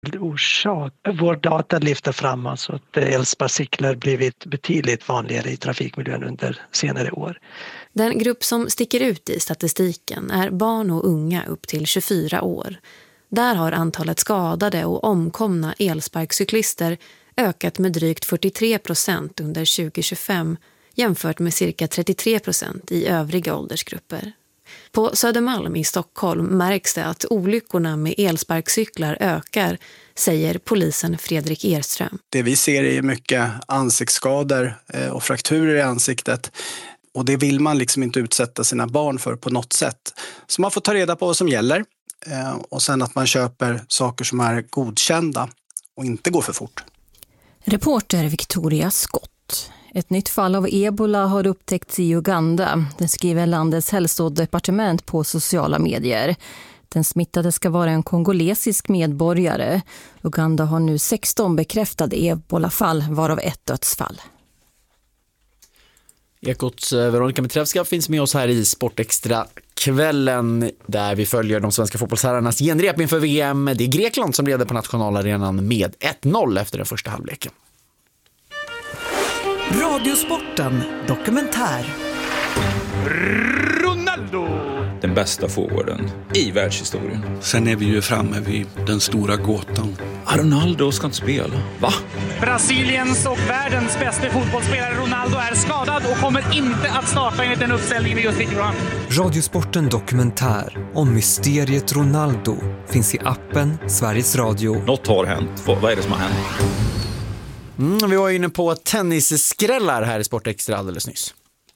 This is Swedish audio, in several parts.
Vår data lyfter fram alltså att elsparkcyklar blivit betydligt vanligare i trafikmiljön under senare år. Den grupp som sticker ut i statistiken är barn och unga upp till 24 år. Där har antalet skadade och omkomna elsparkcyklister ökat med drygt 43% under 2025 jämfört med cirka 33% i övriga åldersgrupper. På Södermalm i Stockholm märks det att olyckorna med elsparkcyklar ökar, säger polisen Fredrik Erström. Det vi ser är mycket ansiktsskador och frakturer i ansiktet. Och det vill man liksom inte utsätta sina barn för på något sätt. Så man får ta reda på vad som gäller. Och sen att man köper saker som är godkända och inte går för fort. Reporter Victoria Skott. Ett nytt fall av ebola har upptäckts i Uganda. Det skriver landets hälsodepartement på sociala medier. Den smittade ska vara en kongolesisk medborgare. Uganda har nu 16 bekräftade ebolafall, varav ett dödsfall. Ekots Veronica Mitrevska finns med oss här i Sportextra-kvällen där vi följer de svenska fotbollsherrarnas genrep inför VM. Det är Grekland som leder på nationalarenan med 1-0 efter den första halvleken. Radiosporten dokumentär. Ronaldo! Den bästa forwarden i världshistorien. Sen är vi ju framme vid den stora gåtan. Ronaldo ska inte spela. Va? Brasiliens och världens bästa fotbollsspelare Ronaldo är skadad och kommer inte att starta enligt den uppställningen vi just fick fram. Radiosporten dokumentär om mysteriet Ronaldo finns i appen Sveriges Radio. Något har hänt. Vad är det som har hänt? Vi var inne på tennisskrällar här i Sportextra alldeles nyss.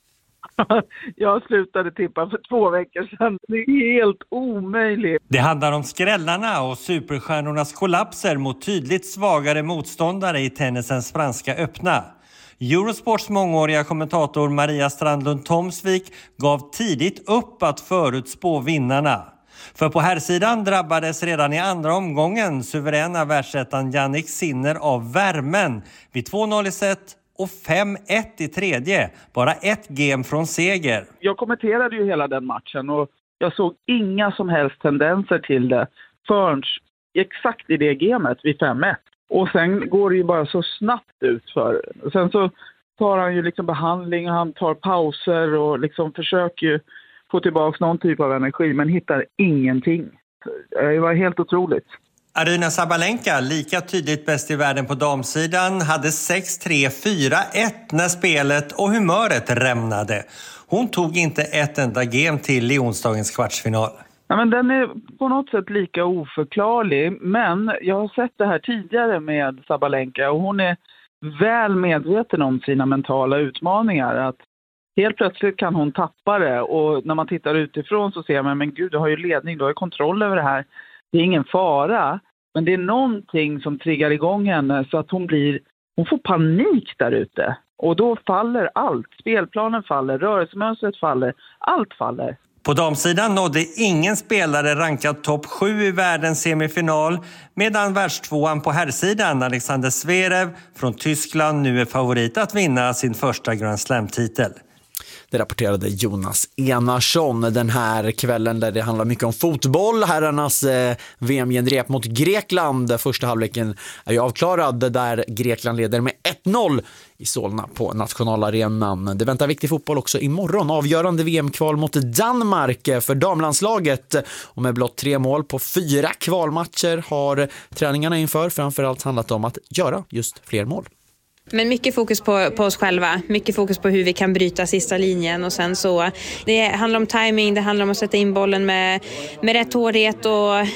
Jag slutade tippa för 2 veckor sedan. Det är helt omöjligt. Det handlar om skrällarna och superstjärnornas kollapser mot tydligt svagare motståndare i tennisens franska öppna. Eurosports mångåriga kommentator Maria Strandlund Tomsvik gav tidigt upp att förutspå vinnarna. För på här sidan drabbades redan i andra omgången suveräna världsettan Jannik Sinner av värmen vid 2-0 i set och 5-1 i tredje. Bara ett game från seger. Jag kommenterade ju hela den matchen och jag såg inga som helst tendenser till det förrän exakt i det gamet vid 5-1. Och sen går det ju bara så snabbt ut för. Sen så tar han ju liksom behandling och han tar pauser och liksom försöker ju få tillbaka någon typ av energi men hittar ingenting. Det var helt otroligt. Aryna Sabalenka, lika tydligt bäst i världen på damsidan, hade 6-3, 4-1 när spelet och humöret rämnade. Hon tog inte ett enda game till i onsdagens kvartsfinal. Ja, men den är på något sätt lika oförklarlig, men jag har sett det här tidigare med Sabalenka och hon är väl medveten om sina mentala utmaningar. Att helt plötsligt kan hon tappa det och när man tittar utifrån så ser man, men gud, du har ju ledning, du har ju kontroll över det här. Det är ingen fara, men det är någonting som triggar igång henne så att hon får panik där ute. Och då faller allt. Spelplanen faller, rörelsemönstret faller, allt faller. På damsidan nådde ingen spelare rankad topp 7 i världens semifinal, medan världstvåan på herrsidan Alexander Zverev från Tyskland nu är favorit att vinna sin första Grand Slam-titel. Det rapporterade Jonas Enarsson den här kvällen där det handlar mycket om fotboll. Herrarnas VM-genrep mot Grekland. Första halvleken är ju avklarad där Grekland leder med 1-0 i Solna på nationalarenan. Det väntar viktig fotboll också imorgon. Avgörande VM-kval mot Danmark för damlandslaget. Och med blott 3 mål på 4 kvalmatcher har träningarna inför framförallt handlat om att göra just fler mål. Men mycket fokus på oss själva, mycket fokus på hur vi kan bryta sista linjen och sen så det handlar om timing, det handlar om att sätta in bollen med rätt hårdhet och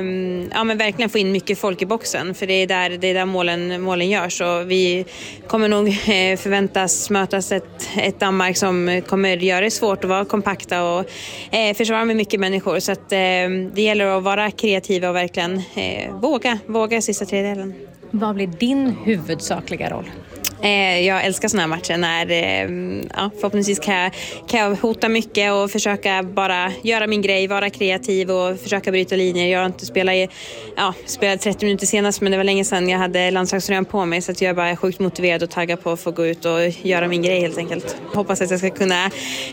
men verkligen få in mycket folk i boxen för det är där målen görs och vi kommer nog förväntas mötas ett Danmark som kommer göra det svårt att vara kompakta och försvara med mycket människor så att det gäller att vara kreativa och verkligen våga sista tredjedelen. Vad blir din huvudsakliga roll? Jag älskar såna här matcher när förhoppningsvis kan jag hota mycket och försöka bara göra min grej, vara kreativ och försöka bryta linjer. Jag har inte spelat 30 minuter senast, men det var länge sedan jag hade landslagströjan på mig, så att jag bara är sjukt motiverad och taggad på att få gå ut och göra min grej helt enkelt. Hoppas att jag ska kunna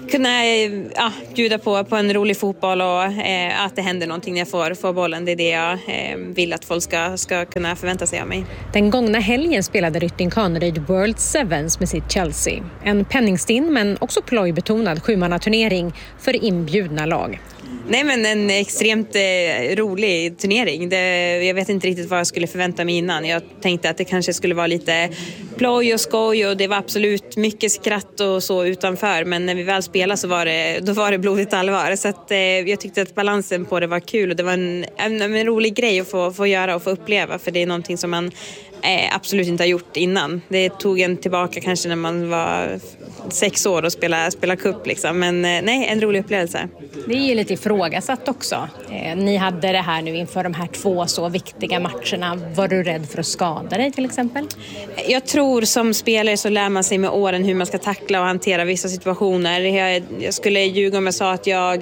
bjuda på en rolig fotboll och att det händer någonting när jag får bollen. Det är det jag vill att folk ska kunna förvänta sig av mig. Den gångna helgen spelade Rytting Kaneryd World Sevens med sitt Chelsea. En penningstinn men också plojbetonad 7-mannaturnering för inbjudna lag. Nej, men en extremt rolig turnering. Jag vet inte riktigt vad jag skulle förvänta mig innan. Jag tänkte att det kanske skulle vara lite ploj och skoj, och det var absolut mycket skratt och så utanför. Men när vi väl spelade så var det blodigt allvar. Så att, jag tyckte att balansen på det var kul, och det var en rolig grej att få göra och få uppleva. För det är någonting som man absolut inte har gjort innan. Det tog en tillbaka kanske när man var 6 år och spela cup liksom. Men nej, en rolig upplevelse. Det är ju lite ifrågasatt också. Ni hade det här nu inför de här 2 så viktiga matcherna. Var du rädd för att skada dig till exempel? Jag tror som spelare så lär man sig med åren hur man ska tackla och hantera vissa situationer. Jag skulle ljuga om jag sa att jag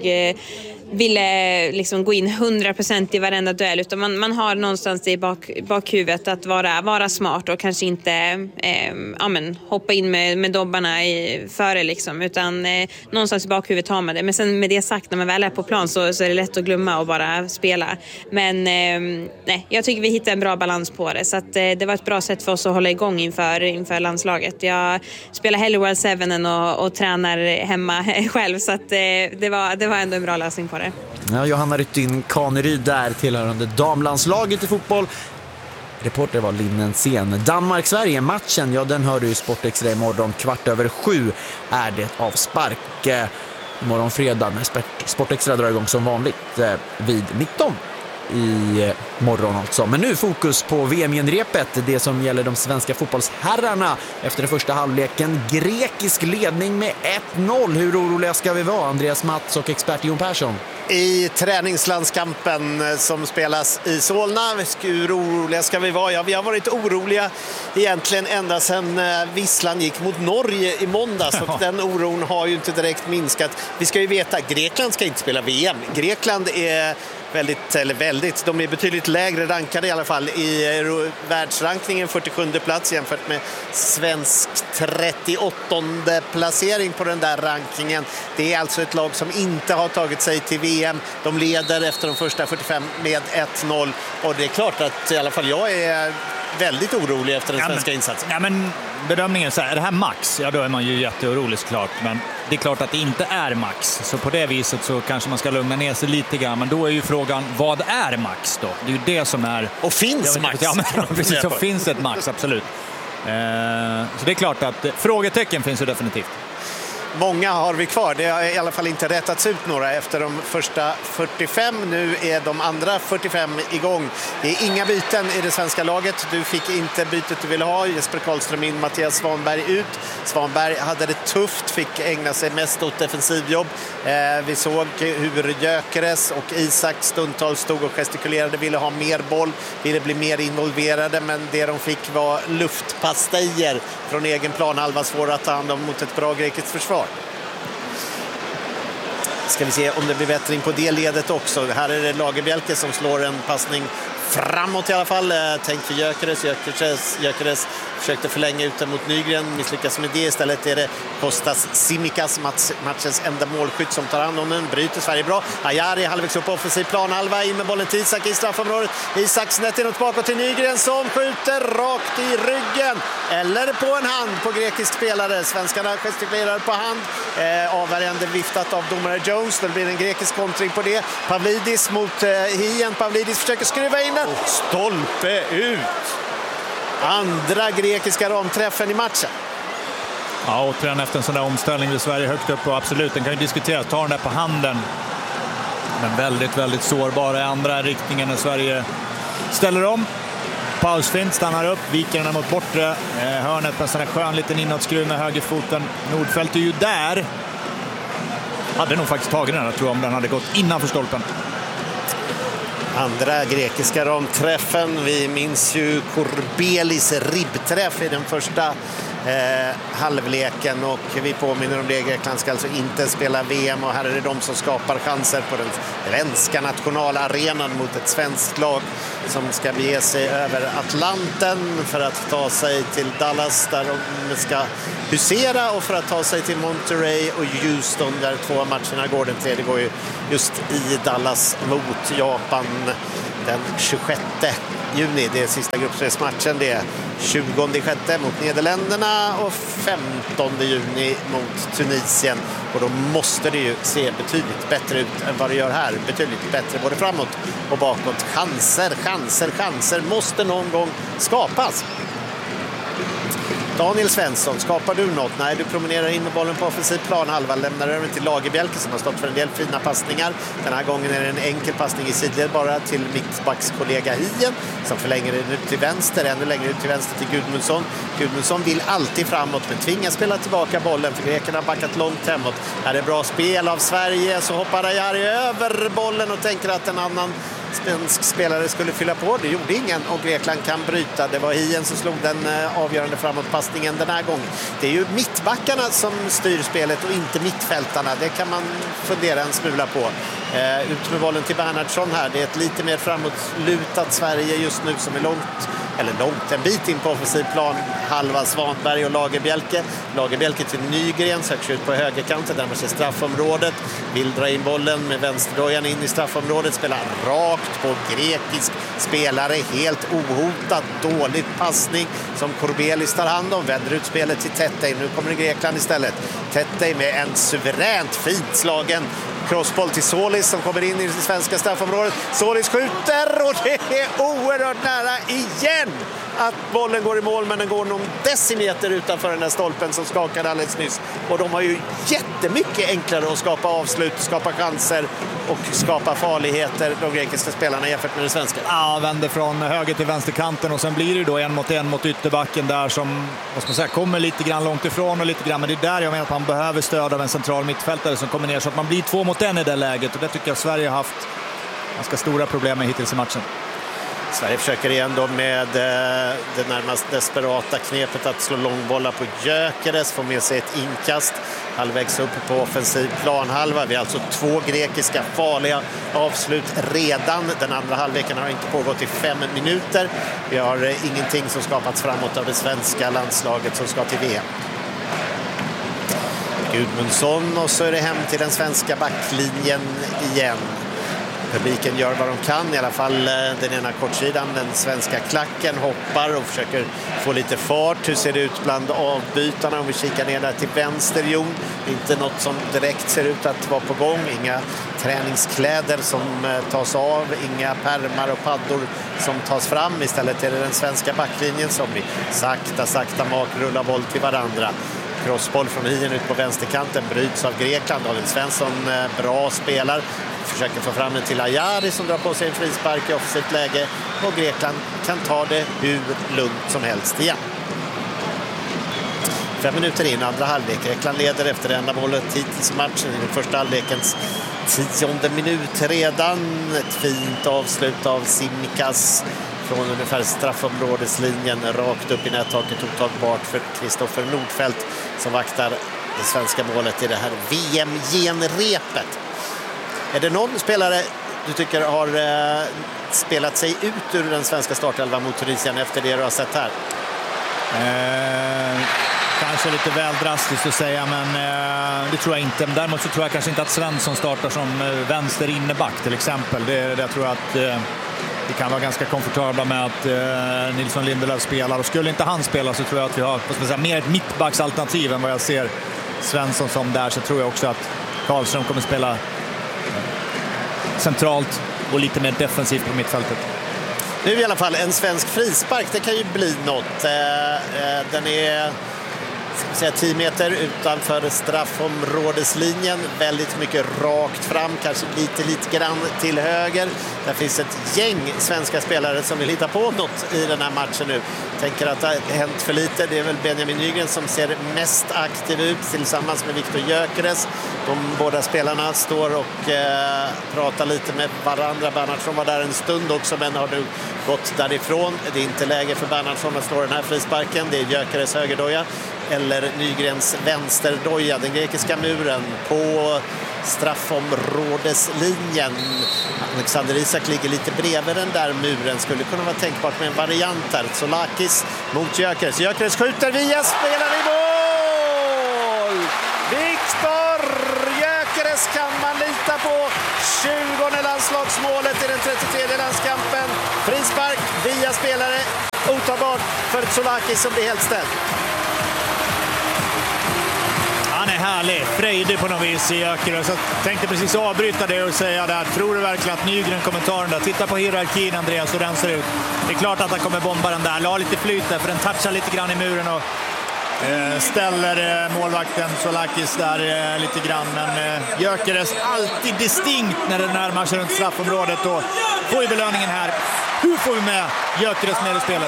ville liksom gå in 100% i varenda duell, utan man har någonstans i bakhuvudet att vara smart och kanske inte hoppa in med dobbarna före liksom, utan någonstans i bakhuvudet har man det. Men sen med det sagt, när man väl är på plan så är det lätt att glömma och bara spela. Men jag tycker vi hittar en bra balans på det, så att det var ett bra sätt för oss att hålla igång inför landslaget. Jag spelar hellre World Seven och tränar hemma själv, så att det var ändå en bra lösning på det. Ja, Johanna Rytting Kaneryd där, tillhörande damlandslaget i fotboll. Reporter var Linnensén. Danmark-Sverige, matchen, den hör du i Sportextra imorgon 7:15 är det avspark. Imorgon fredag när Sportextra drar igång som vanligt vid 19 i morgon alltså. Men nu fokus på VM-genrepet, det som gäller de svenska fotbollsherrarna efter den första halvleken. Grekisk ledning med 1-0. Hur oroliga ska vi vara? Andreas Mats och expert Jon Persson. I träningslandskampen som spelas i Solna, hur oroliga ska vi vara? Ja, vi har varit oroliga egentligen ända sedan visslan gick mot Norge i måndags, och den oron har ju inte direkt minskat. Vi ska ju veta, Grekland ska inte spela VM. Grekland är de är betydligt lägre rankade i alla fall i världsrankningen, 47:e plats jämfört med svensk 38:e placering på den där rankingen. Det är alltså ett lag som inte har tagit sig till VM. De leder efter de första 45 med 1-0, och det är klart att i alla fall jag är väldigt orolig efter den svenska insatsen. Ja, men bedömningen så här, är det här max? Ja, då är man ju jätteorolig såklart, men det är klart att det inte är max. Så på det viset så kanske man ska lugna ner sig lite grann, men då är ju frågan, vad är max då? Det är ju det som är... Och finns max? Ja, men precis, så finns ett max, absolut. Så det är klart att frågetecken finns ju definitivt. Många har vi kvar. Det har i alla fall inte rättats ut några efter de första 45. Nu är de andra 45 igång. Det är inga byten i det svenska laget. Du fick inte bytet du ville ha. Jesper Karlström in, Mattias Svanberg ut. Svanberg hade det tufft, fick ägna sig mest åt defensivjobb. Vi såg hur Gyökeres och Isak stundtals stod och gestikulerade, ville ha mer boll, ville bli mer involverade, men det de fick var luftpastejer från egen planhalva, svåra att ta hand om mot ett bra grekiskt försvar. Ska vi se om det blir bättring på det ledet också. Här är det Lagerbielke som slår en passning framåt i alla fall. Tänk för Gyökeres försökte förlänga ut den mot Nygren, misslyckas med det. Istället är det Kostas Simikas, matchens enda målskytt, som tar hand om den. Bryter Sverige bra. Ajari halvvägs upp offensiv planhalva, in med bollen till Isak i straffområdet. Isak snett inåt bakåt till Nygren som skjuter rakt i ryggen. Eller på en hand på grekisk spelare. Svenskarna gestikulerar på hand. Avvärjande viftat av domare Jones. Det blir en grekisk kontring på det. Pavlidis mot Hien. Pavlidis försöker skruva in den. Stolpe ut. Andra grekiska ramträffen i matchen. Ja, återigen efter en sån där omställning vid Sverige högt upp, och absolut, den kan ju diskuteras. Tar den där på handen. Men väldigt, väldigt sårbara i andra riktningen när Sverige ställer om. Pausfint, stannar upp, viker den mot bortre hörnet med en sån här skön liten inåtskruv med högerfoten. Nordfeldt är ju där. Hade nog faktiskt tagit den, jag tror, om den hade gått innanför stolpen. Andra grekiska ramträffen. Vi minns ju Korbelis ribbträff i den första halvleken, och vi påminner om det. Grekland ska alltså inte spela VM, och här är det de som skapar chanser på den svenska nationalarenan mot ett svenskt lag som ska bege sig över Atlanten för att ta sig till Dallas där de ska husera, och för att ta sig till Monterey och Houston där 2 matcherna går. Den tredje går ju just i Dallas mot Japan den 26 juni. Det är sista gruppspelsmatchen. Det är 20/6 mot Nederländerna och 15 juni mot Tunisien. Och då måste det ju se betydligt bättre ut än vad det gör här. Betydligt bättre både framåt och bakåt. Chanser måste någon gång skapas. Daniel Svensson, skapar du något? Nej, du promenerar in med bollen på offensiv plan. Halva lämnar över till Lagerbjälke som har stått för en del fina passningar. Den här gången är det en enkel passning i sidled bara till mittbackskollega Hien som förlänger den ut till vänster, ännu längre ut till vänster till Gudmundsson. Gudmundsson vill alltid framåt men tvingas spela tillbaka bollen för grekerna har backat långt hemåt. Här är bra spel av Sverige, så hoppar Ajari över bollen och tänker att en annan svensk spelare skulle fylla på. Det gjorde ingen och Grekland kan bryta. Det var Hien som slog den avgörande framåtpassningen den här gången. Det är ju mittbackarna som styr spelet och inte mittfältarna. Det kan man fundera en smula på. Ut med bollen till Bernhardsson här. Det är ett lite mer framåtlutat Sverige just nu som är långt, en bit in på offensiv plan. Halva Svanberg och Lagerbjälke. Lagerbjälke till Nygren, söker ut på högerkanten, där man ser straffområdet. Vill dra in bollen med vänsterdojan in i straffområdet. Spelar rakt på grekisk spelare, helt ohotat. Dålig passning som Korbelis tar hand om. Vänder ut spelet till Tettey. Nu kommer det Grekland istället. Tettey med en suveränt fint slagen crossboll till Solis som kommer in i det svenska straffområdet. Solis skjuter och det är oerhört nära igen att bollen går i mål, men den går någon decimeter utanför den där stolpen som skakade alldeles nyss. Och de har ju jättemycket enklare att skapa avslut, skapa chanser och skapa farligheter, de grekiska spelarna, jämfört med den svenska. Ja, vänder från höger till vänsterkanten och sen blir det då 1-1 mot ytterbacken där som, vad ska man säga, kommer lite grann långt ifrån och lite grann, men det är där jag menar att man behöver stöd av en central mittfältare som kommer ner så att man blir 2-1 i det läget, och det tycker jag Sverige har haft ganska stora problem med hittills i matchen. Sverige försöker igen då med det närmast desperata knepet att slå långbollar på Gyökeres, få med sig ett inkast halvvägs upp på offensiv planhalva. Vi har alltså 2 grekiska farliga avslut redan. Den andra halvleken har inte pågått i 5 minuter. Vi har ingenting som skapats framåt av det svenska landslaget som ska till VM. Gudmundsson, och så är det hem till den svenska backlinjen igen. Publiken gör vad de kan, i alla fall den ena kortsidan. Den svenska klacken hoppar och försöker få lite fart. Hur ser det ut bland avbytarna om vi kikar ner där till vänster? Jo, inte något som direkt ser ut att vara på gång. Inga träningskläder som tas av, inga pärmar och paddor som tas fram. Istället är det den svenska backlinjen som vi sakta rullar boll till varandra. Crossboll från Hien ut på vänsterkanten, bryts av Grekland. Daniel Svensson, bra spelar. Försöker få fram den till Ajari som drar på sig en frispark i offensivt läge, och Grekland kan ta det hur lugnt som helst igen. 5 minuter in, andra halvlek. Grekland leder efter det enda målet hittills i matchen i den första halvlekens 10:e minut redan. Ett fint avslut av Simnikas från ungefär straffområdeslinjen rakt upp i nättaket, otagbart för Kristoffer Nordfeldt som vaktar det svenska målet i det här VM-genrepet. Är det någon spelare du tycker har spelat sig ut ur den svenska startelvan mot Tunisien efter det du har sett här? Kanske lite väl drastiskt att säga, men det tror jag inte. Men däremot så tror jag kanske inte att Svensson startar som vänster inneback till exempel. Det tror jag att vi kan vara ganska komfortabla med att Nilsson Lindelöf spelar. Och skulle inte han spela så tror jag att vi har mer ett mittbacksalternativ än vad jag ser Svensson som där. Så tror jag också att Karlström kommer spela centralt och lite mer defensivt på mittfältet. Nu i alla fall en svensk frispark, det kan ju bli något. Den är 10 meter utanför straffområdeslinjen, väldigt mycket rakt fram, kanske lite grann till höger. Där finns ett gäng svenska spelare som vill hitta på något i den här matchen nu. Tänker att det har hänt för lite. Det är väl Benjamin Nygren som ser mest aktiv ut tillsammans med Viktor Gyökeres. De båda spelarna står och pratar lite med varandra. Bernhardsson var där en stund också, men har nu gått därifrån. Det är inte läge för Bernhardsson att slå den här frisparken. Det är Gyökeres högerdoja eller Nygrens vänsterdoja. Den grekiska muren på straffområdeslinjen. Alexander Isak ligger lite bredvid den där muren. Skulle kunna vara tänkbart med en variant här. Solakis mot Gyökeres. Gyökeres skjuter via spelare i mål! Viktor Gyökeres kan man lita på. 20:e landslagsmålet i den 33:e landskampen. Frispark via spelare. Otagbart för Solakis som blir helt ställd. Han är härlig, frejdig på något vis i Gyökeres. Jag tänkte precis avbryta det och säga där. Tror du verkligen att Nygren kommentaren där? Titta på hierarkin, Andreas, hur den ser ut. Det är klart att han kommer bomba den där. La lite flyt där, för den touchar lite grann i muren och ställer målvakten Solakis där lite grann. Men Gyökeres alltid distinkt när det närmar sig runt straffområdet. Och får ju belöningen här. Hur får vi med Gyökeres med i spelet?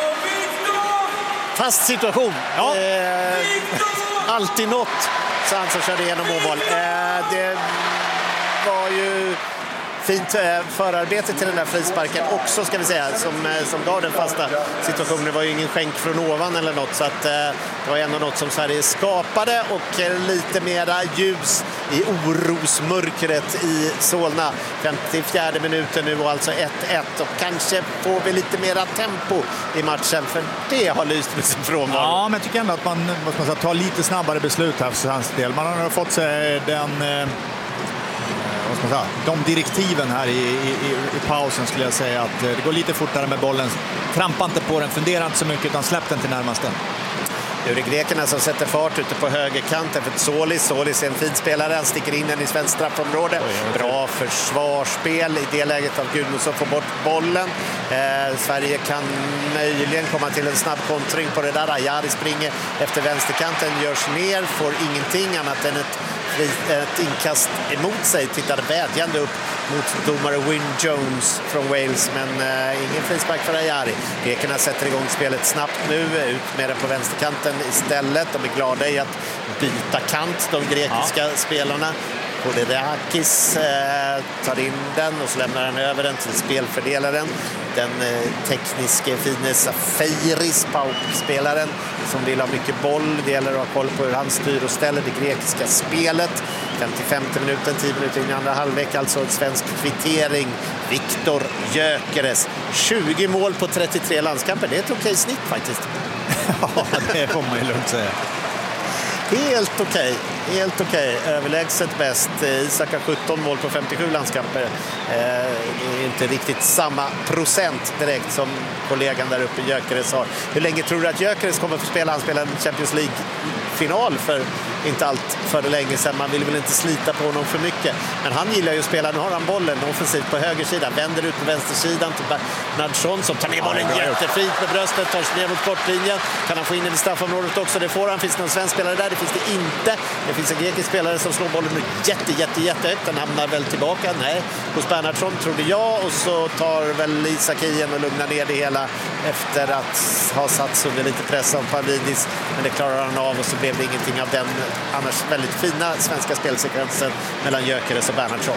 Fast situation. Ja. Alltid något. Sansa körde igenom mål. Det var ju fint förarbete till den där frisparken också, ska vi säga, som gav den fasta situationen. Det var ju ingen skänk från ovan eller något, så att det var ändå något som Sverige skapade, och lite mera ljus i orosmörkret i Solna. 54 minuten nu och alltså 1-1, och kanske får vi lite mera tempo i matchen, för det har lyst med sin frånvaro. Ja, men jag tycker ändå att man måste tar lite snabbare beslut här för hans del. Man har fått sig de direktiven här i pausen, skulle jag säga, att det går lite fortare med bollen. Trampa inte på den, fundera inte så mycket, utan släpp den till närmaste. Nu är det grekerna som sätter fart ute på högerkanten för Solis är en fin spelare, han sticker in den i svensk straffområde. Bra försvarsspel i det läget av Gudmundsson, får bort bollen. Sverige kan möjligen komma till en snabb kontring på det där. Ajari springer efter vänsterkanten, görs ner, får ingenting annat än ett inkast emot sig, tittade vädjande upp mot domare Wyn Jones från Wales, men ingen frispark för Ajari. Grekerna sätter igång spelet snabbt nu, ut med det på vänsterkanten istället. De är glada i att byta kant, de grekiska spelarna. Kodedakis tar in den och så lämnar han över den till spelfördelaren. Den tekniska fine Safiris, PAOK-spelaren, som vill ha mycket boll. Det gäller att ha koll på hur han styr och ställer det grekiska spelet. 55 minuten, 10 minuter in i andra halvlek, alltså en svensk kvittering. Viktor Gyökeres, 20 mål på 33 landskamper. Det är ett okej snitt faktiskt. Ja, det får man ju lugnt säga. Helt okej. Överlägset bäst. Isak har 17 mål på 57 landskamper. Det är inte riktigt samma procent direkt som kollegan där uppe, Gyökeres, har. Hur länge tror du att Gyökeres kommer att få spela? Han spelar en Champions League-final för inte allt för länge sedan. Man vill väl inte slita på honom för mycket. Men han gillar ju att spela. Nu har han bollen offensivt på högersidan. Vänder ut på vänstersidan till Bernhardsson som tar ner bollen jättefint med bröstet. Tar sig ner mot kortlinjen. Kan han få in i straffområdet också? Det får han. Finns det någon svensk spelare där? Det finns det inte. Det finns en grekisk spelare som slår bollen jättehögt. Den hamnar väl tillbaka. Nej, hos Bernhardsson trodde jag. Och så tar väl Isak igen och lugnar ner det hela efter att ha satts under lite press av Pavlidis. Men det klarar han av, och så blev det ingenting av den annars väldigt fina svenska spelsekvensen mellan Gyökeres och Bernhardsson.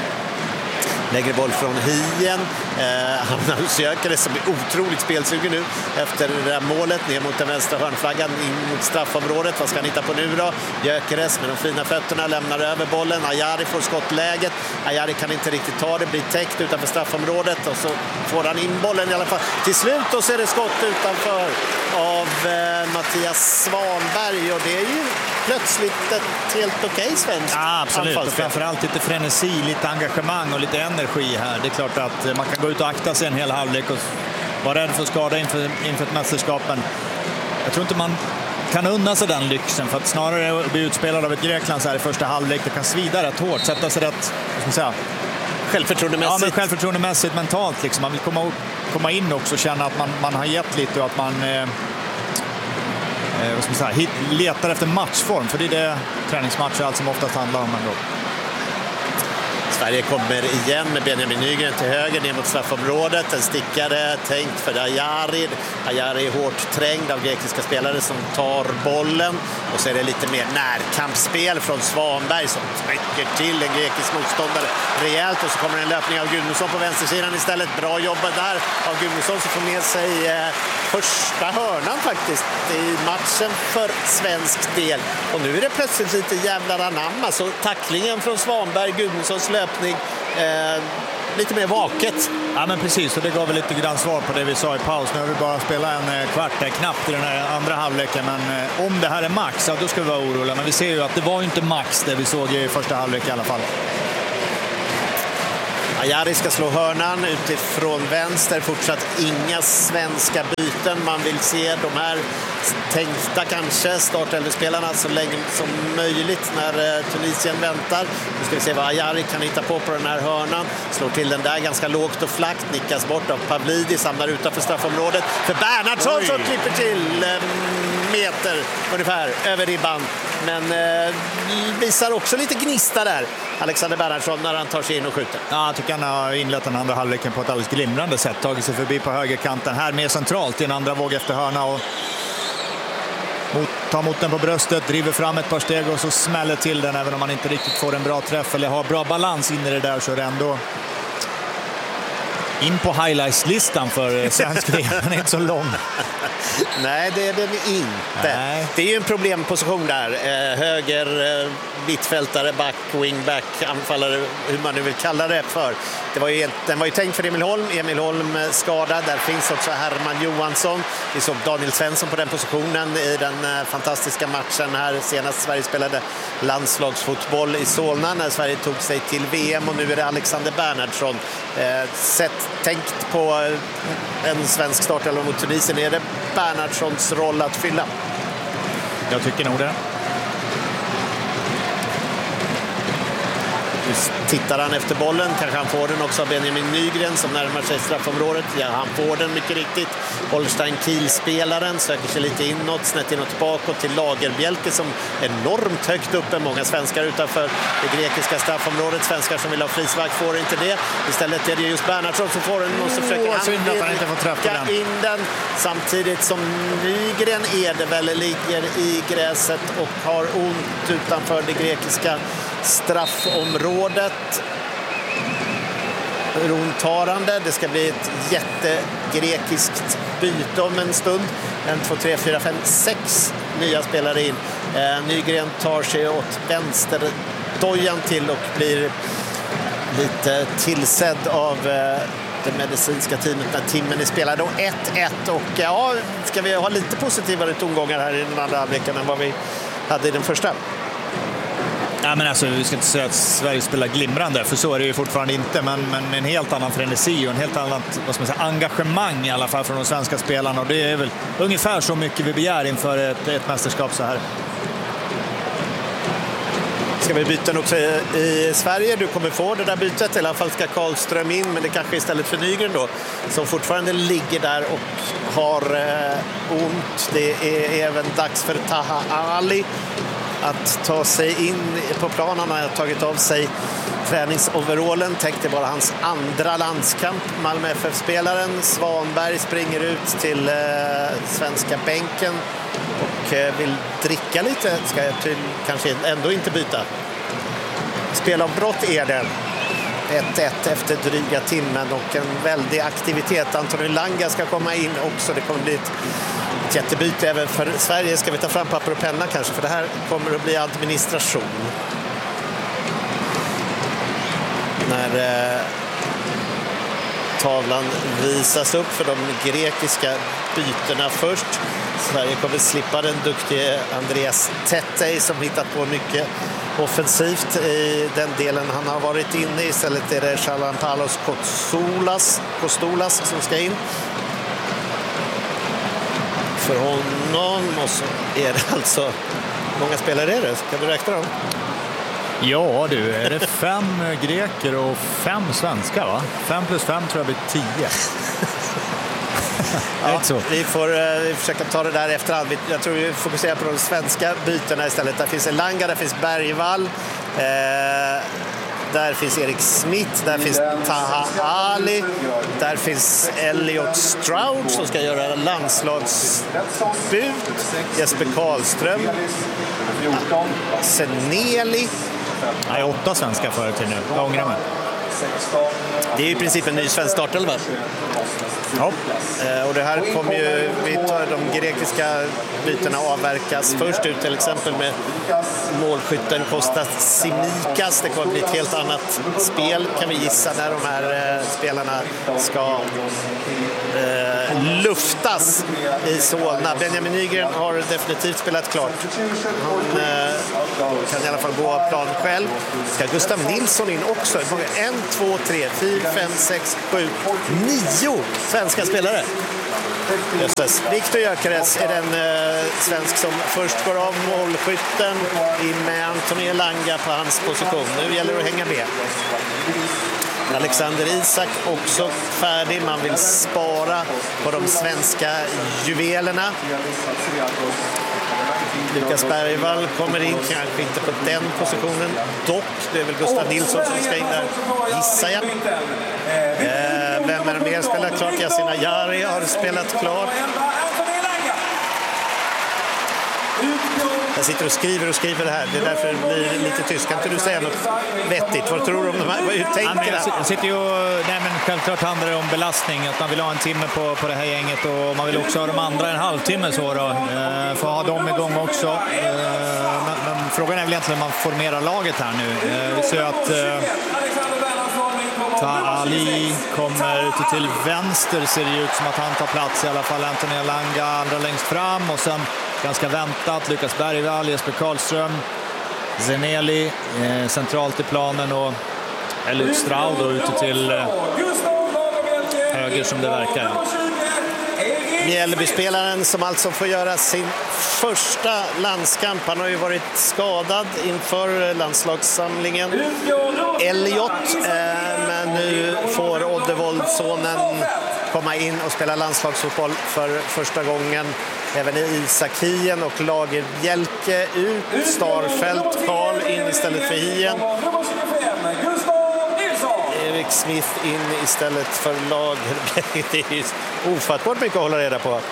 Lägger boll från Hien. Hamnar hos Gyökeres som är otroligt spelsugen nu efter det där målet. Ner mot den vänstra hörnflaggan, in mot straffområdet. Vad ska han hitta på nu då? Gyökeres med de fina fötterna lämnar över bollen. Ajari får skottläget. Ajari kan inte riktigt ta det, blir täckt utanför straffområdet, och så får han in bollen i alla fall. Till slut och så är det skott utanför av Mattias Svanberg, och det är ju plötsligt ett helt okej svenskt. Ja, absolut. Och framförallt lite frenesi, lite engagemang och lite energi här. Det är klart att man kan gå ut och akta sig en hel halvlek och vara rädd för att skada inför ett mästerskap. Men jag tror inte man kan unna sig den lyxen, för att snarare bli utspelad av ett Grekland så här i första halvlek. Det kan svida rätt hårt, sätta sig rätt, vad ska man säga, självförtroendemässigt. Ja, men självförtroendemässigt, mentalt liksom. Man vill komma in också och känna att man har gett lite, och att man vad ska man säga, letar efter matchform, för det är det träningsmatcher allt som oftast handlar om ändå. Sverige kommer igen med Benjamin Nygren till höger ner mot straffområdet. En stickare tänkt för Ajari. Ajari är hårt trängd av grekiska spelare som tar bollen. Och så är det lite mer närkampsspel från Svanberg som trycker till en grekisk motståndare rejält. Och så kommer en löpning av Gudmundsson på vänstersidan istället. Bra jobbat där av Gudmundsson som får med sig första hörnan faktiskt i matchen för svensk del. Och nu är det plötsligt lite jävlar anamma. Så tacklingen från Svanberg, Gudmundssons löpning, lite mer vaket. Ja men precis, och det gav väl lite grann svar på det vi sa i paus. Nu har vi bara spelat en kvart knappt i den här andra halvleken. Men om det här är max, ja, då ska vi vara oroliga. Men vi ser ju att det var ju inte max det vi såg i första halvlek i alla fall. Ajari ska slå hörnan utifrån vänster. Fortsatt inga svenska byten. Man vill se de här tänkta kanske startelvespelarna så länge som möjligt när Tunisien väntar. Nu ska vi se vad Ajari kan hitta på den här hörnan. Slår till den där ganska lågt och flackt. Nickas bort av Pavlidis. Hamnar utanför straffområdet. För Bernhardsson som klipper till meter ungefär över ribban. Men visar också lite gnista där. Alexander Bernhardsson när han tar sig in och skjuter. Ja, jag tycker han har inlett den andra halvleken på ett alldeles glimrande sätt. Tagit sig förbi på högerkanten. Här mer centralt i en andra våg efter hörna. Och tar mot den på bröstet, driver fram ett par steg och så smäller till den. Även om man inte riktigt får en bra träff eller har bra balans in i det där så är det ändå in på highlights-listan för svensk del. Den är inte så lång. Nej, det är den inte. Nej. Det är ju en problemposition där. Höger, mittfältare, back, wingback, anfallare, hur man nu vill kalla det för. Den var ju tänkt för Emil Holm. Emil Holm skadad. Där finns också Herman Johansson. Vi såg Daniel Svensson på den positionen i den fantastiska matchen här. Senast Sverige spelade landslagsfotboll i Solna när Sverige tog sig till VM. Och nu är det Alexander Bernhardsson. Tänkt på en svensk startelva mot Tunisien. Är det Bernhardssons roll att fylla? Jag tycker nog det. Tittar han efter bollen, kanske han får den också av Benjamin Nygren som närmar sig straffområdet. Ja, han får den mycket riktigt. Holstein Kiel-spelaren söker sig lite inåt, snett inåt bakåt till Lagerbjälke som är enormt högt uppe. Många svenskar utanför det grekiska straffområdet. Svenskar som vill ha frispark får inte det. Istället är det just Bernhardsson som får den och så försöker han inte få träffa in den. Samtidigt som Nygren är det väl ligger i gräset och har ont utanför det grekiska straffområdet. Runtarande. Det ska bli ett jättegrekiskt byte om en stund. 1, 2, 3, 4, 5, 6 nya spelare in. Nygren tar sig åt vänster dojan till och blir lite tillsedd av det medicinska teamet när timmen är spelad. Och 1-1 och ja, ska vi ha lite positivare tongångar här i den andra halvleken än vad vi hade i den första. Ja, men alltså, vi ska inte säga att Sverige spelar glimrande, för så är det ju fortfarande inte, men en helt annan frenesi och en helt annat, vad ska man säga, engagemang i alla fall från de svenska spelarna, och det är väl ungefär så mycket vi begär inför ett mästerskap så här. Ska vi byta också i Sverige? Du kommer få det där bytet, i alla fall ska Karlström in, men det kanske istället för Nygren då, som fortfarande ligger där och har ont. Det är även dags för Taha Ali att ta sig in på planen. Han har tagit av sig träningsoverallen. Tänkte bara hans andra landskamp. Malmö FF-spelaren Svanberg springer ut till svenska bänken och vill dricka lite. Ska jag kanske ändå inte byta. Spelavbrott är det. 1-1 efter dryga timmen och en väldig aktivitet. Anthony Langa ska komma in också. Det kommer bli ett jättebyte även för Sverige. Ska vi ta fram papper och penna kanske, för det här kommer att bli administration. När tavlan visas upp för de grekiska bytena först. Sverige kommer slippa den duktige Andreas Tettey som hittat på mycket offensivt i den delen han har varit inne. Istället är det Chalampalos Kostulas som ska in för honom, och så är det alltså, många spelare är det? Kan du räkna dem? Ja du, är det 5 greker och 5 svenskar, va? 5 plus 5 tror jag blir 10. Ja, vi får försöka ta det där efterhand. Jag tror vi fokuserar på de svenska bytena istället. Där finns Elanga, där finns Bergvall. där finns Erik Smith, där finns Taha Ali, där finns Elliot Stroud som ska göra landslagsdebut, Jesper Karlström, Seneli. Nej, 8 svenska förut nu, jag ångrar mig. Det är i princip en ny svensk startelva. Ja. Och det här kommer ju, vi tar de grekiska bytena avverkas först ut till exempel med målskytten Kostas Simikas. Det kommer bli ett helt annat spel kan vi gissa när de här spelarna ska luftas i Solna. Benjamin Nygren har definitivt spelat klart. Han kan i alla fall gå av plan själv. Ska Gustav Nilsson in också? 1, 2, 3, 4, 5, 6, 7, 9 svenska spelare. Jösses. Viktor Gyökeres är den svensk som först går av målskytten med Anthony Elanga på hans position. Nu gäller det att hänga med. Alexander Isak också färdig. Man vill spara på de svenska juvelerna. Lukas Bergvall kommer in, kanske inte på den positionen. Dock, det är väl Gustav Nilsson som ska in där, gissar jag. Vem är det mer spelat klart? Yasin Ayari har spelat klart. Jag sitter och skriver det här. Det är därför det blir lite tyst. Kan inte du säga något vettigt? Vad tror du om de här? Hur tänker du? Jag sitter ju... Nej, men självklart handlar det om belastning. Att man vill ha en timme på det här gänget. Och man vill också ha de andra en halvtimme. Så då. För att ha dem igång också. Men frågan är väl egentligen om man formerar laget här nu. Vi ser att... Ali kommer ute till vänster, ser det ut som att han tar plats i alla fall. Anthony Elanga andra längst fram och sen ganska väntat Lukas Bergvall, Jesper Karlström, Zeneli centralt i planen och Elliot Stroud och ute till höger som det verkar. Mjällby-spelaren som alltså får göra sin första landskamp. Han har ju varit skadad inför landslagssamlingen. Elliot, men nu får Oddevold-sonen komma in och spela landslagsfotboll för första gången. Även Isak Hien och Lagerbjälke ut. Starfelt, Karl in istället för Hien. Erik Smith in istället för Lagerbjälke. Det är ju ofattbart mycket att hålla reda på.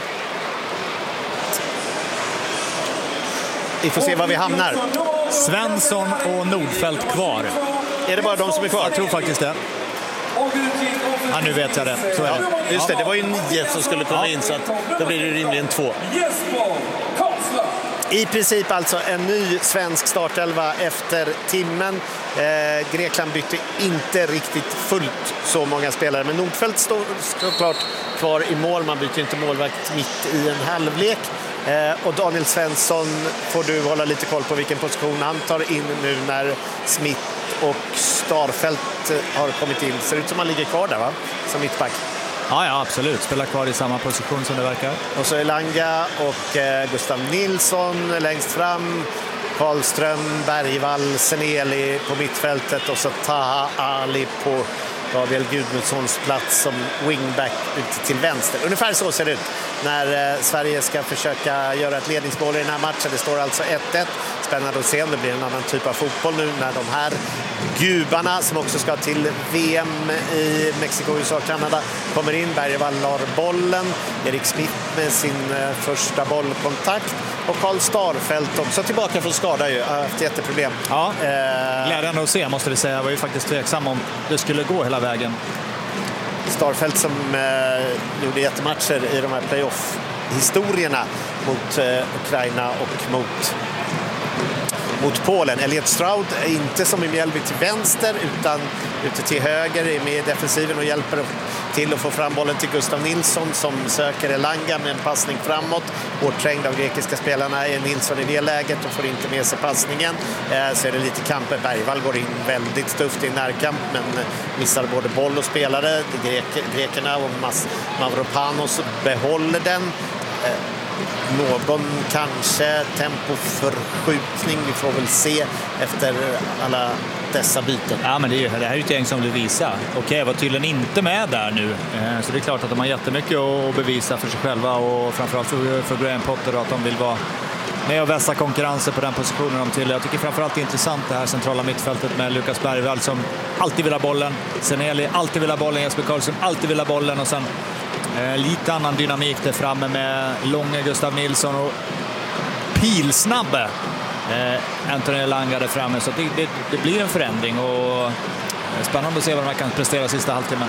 Vi får se var vi hamnar. Svensson och Nordfeldt kvar. Är det bara de som är kvar? Jag tror faktiskt det. Ja, nu vet jag det. Så är det. Just det, det var ju 9 som skulle komma in så att då blir det rimligen 2. I princip alltså en ny svensk startelva efter timmen. Grekland bytte inte riktigt fullt så många spelare. Men Nordfeldt står såklart kvar i mål. Man byter inte målvakt mitt i en halvlek. Och Daniel Svensson får du hålla lite koll på vilken position han tar in nu när Smith och Starfelt har kommit in. Ser ut som han ligger kvar där, va? Som mittback. Ja, absolut. Spelar kvar i samma position som det verkar. Och så Elanga och Gustav Nilsson längst fram. Karlström, Bergvall, Seneli på mittfältet och så Taha Ali på Gabriel Gudmundssons plats som wingback ut till vänster. Ungefär så ser det ut när Sverige ska försöka göra ett ledningsmål i den här matchen. Det står alltså 1-1. Spännande att se om det blir en annan typ av fotboll nu när de här gubarna som också ska till VM i Mexiko, USA och Kanada kommer in. Bergvall har bollen. Erik Smith med sin första bollkontakt. Och Karl Starfelt också tillbaka från skada ju. Har haft jätteproblem. Ja, glädjande att se måste vi säga. Jag var ju faktiskt tveksam om det skulle gå hela vägen. Starfelt som gjorde jättematcher i de här playoff-historierna mot Ukraina och mot Polen. Elliot Stroud är inte som i Mjällby till vänster utan ute till höger, är med i defensiven och hjälper till att få fram bollen till Gustav Nilsson som söker Elanga med en passning framåt. Hårdträngd av grekiska spelarna är Nilsson i det läget och får inte med sig passningen. Så är det lite kamper. Bergvall går in väldigt tufft i närkamp men missar både boll och spelare. Grekerna och Mavropanos behåller den. Någon kanske tempoförskjutning, vi får väl se efter alla dessa byten. Ja, men det här är ju ett gäng som vill visa. Okej, var tydligen inte med där nu. Så det är klart att de har jättemycket att bevisa för sig själva och framförallt för Graham Potter att de vill vara med att vässa konkurrensen på den positionen de till. Jag tycker framförallt det är intressant det här centrala mittfältet med Lukas Bergvall som alltid vill ha bollen. Seneli alltid vill ha bollen. Jesper Karlsson alltid vill ha bollen. Och sen lite annan dynamik där framme med långa Gustav Nilsson och pilsnabbe Anthony Elanga där framme. Så det blir en förändring och spännande att se vad de kan prestera sista halvtimmen.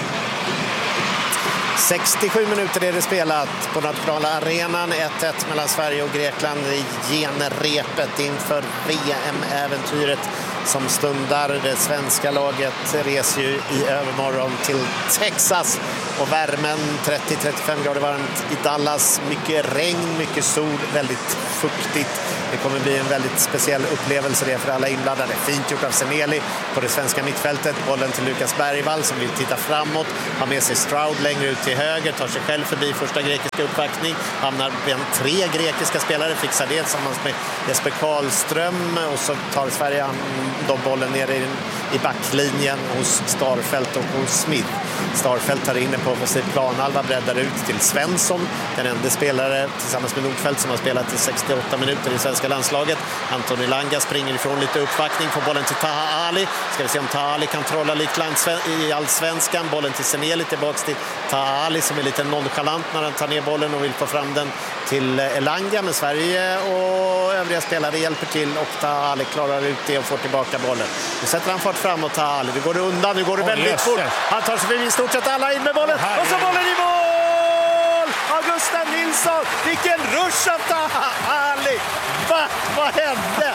67 minuter är det spelat på nationella arenan. 1-1 mellan Sverige och Grekland i genrepet inför VM-äventyret som stundar. Det svenska laget reser ju i övermorgon till Texas och värmen 30-35 grader varmt i Dallas. Mycket regn, mycket sol, väldigt fuktigt. Det kommer bli en väldigt speciell upplevelse det för alla inblandade. Fint gjort av Seneli på det svenska mittfältet. Bollen till Lukas Bergvall som vill titta framåt. Har med sig Stroud längre ut till höger. Tar sig själv förbi första grekiska uppvaktning. Hamnar bland 3 grekiska spelare. Fixar det tillsammans med Jesper Karlström. Och så tar Sverige de bollen ner i backlinjen hos Starfelt och hos Smith. Starfelt tar inne på offensiv planhalva, breddar ut till Svensson. Den enda spelare tillsammans med Nordfeldt som har spelat i 68 minuter i svenska landslaget. Anthony Elanga springer ifrån lite uppvaktning, får bollen till Taha Ali. Ska vi se om Taha Ali kan trolla likland i allsvenskan. Bollen till Seneli, tillbaks till Taha Ali som är lite nonchalant när han tar ner bollen och vill få fram den till Elanga. Men Sverige och övriga spelare hjälper till och Taha Ali klarar ut det och får tillbaka bollen. Nu sätter han fart framåt Taha Ali. Nu går det undan, nu går det väldigt fort. Han tar sig förbi stort sett alla in med bollen. Och så bollen i mål! Gustav Nilsson! Vilken rush av Taha Ali! Vad hände?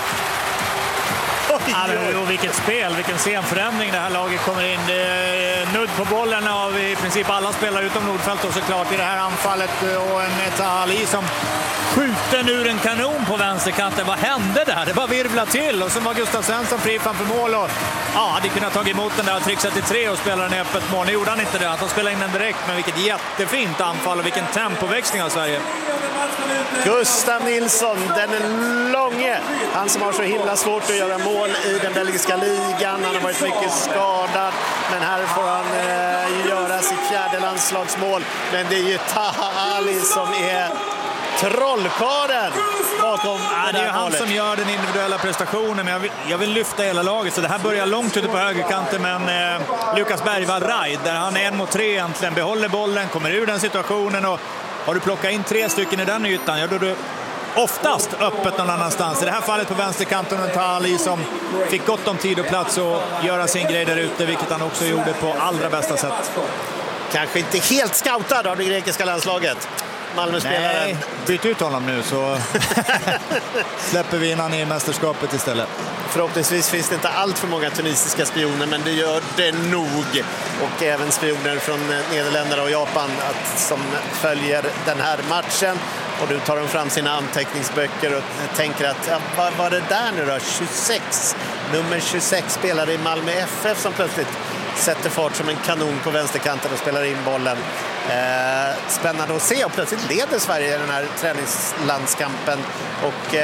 Och vilket spel, vilken scenförändring det här laget kommer in. Det är nudd på bollen av i princip alla spelare utom Nordfeldt och såklart i det här anfallet. Och en Taha Ali som skjuter ur en kanon på vänsterkanten. Vad hände där? Det bara virvla till och så var Gustav Svensson fri framför mål och hade kunnat ta emot den där och trixa till 3 och spela den i öppet mål. Nu gjorde han inte det. Han spelade in den direkt, men vilket jättefint anfall och vilken tempoväxling av Sverige. Gustav Nilsson, den långe. Han som har så himla svårt att göra mål i den belgiska ligan. Han har varit mycket skadad, men här får han göra sitt 4:e landslagsmål. Men det är ju Taha Ali som är trollkarlen bakom det är han som gör den individuella prestationen, men jag vill lyfta hela laget. Så det här börjar långt ute på högerkanten, men Lukas Bergvall Raid, där han är 1 mot 3 egentligen, behåller bollen, kommer ur den situationen och har du plockat in 3 stycken i den ytan, då är du oftast öppet någon annanstans. I det här fallet på vänsterkanten en Taha Ali som fick gott om tid och plats och göra sin grej där ute, vilket han också gjorde på allra bästa sätt. Kanske inte helt scoutad av det grekiska landslaget. Malmö-spelaren. Nej, byt ut honom nu så släpper vi in han i mästerskapet istället. Förhoppningsvis finns det inte allt för många tunisiska spioner, men det gör det nog. Och även spioner från Nederländerna och Japan som följer den här matchen. Och nu tar de fram sina anteckningsböcker och tänker att vad var det där nu då? 26. Nummer 26 spelare i Malmö FF som plötsligt sätter fart som en kanon på vänsterkanten och spelar in bollen. Spännande att se, och plötsligt leder Sverige den här träningslandskampen och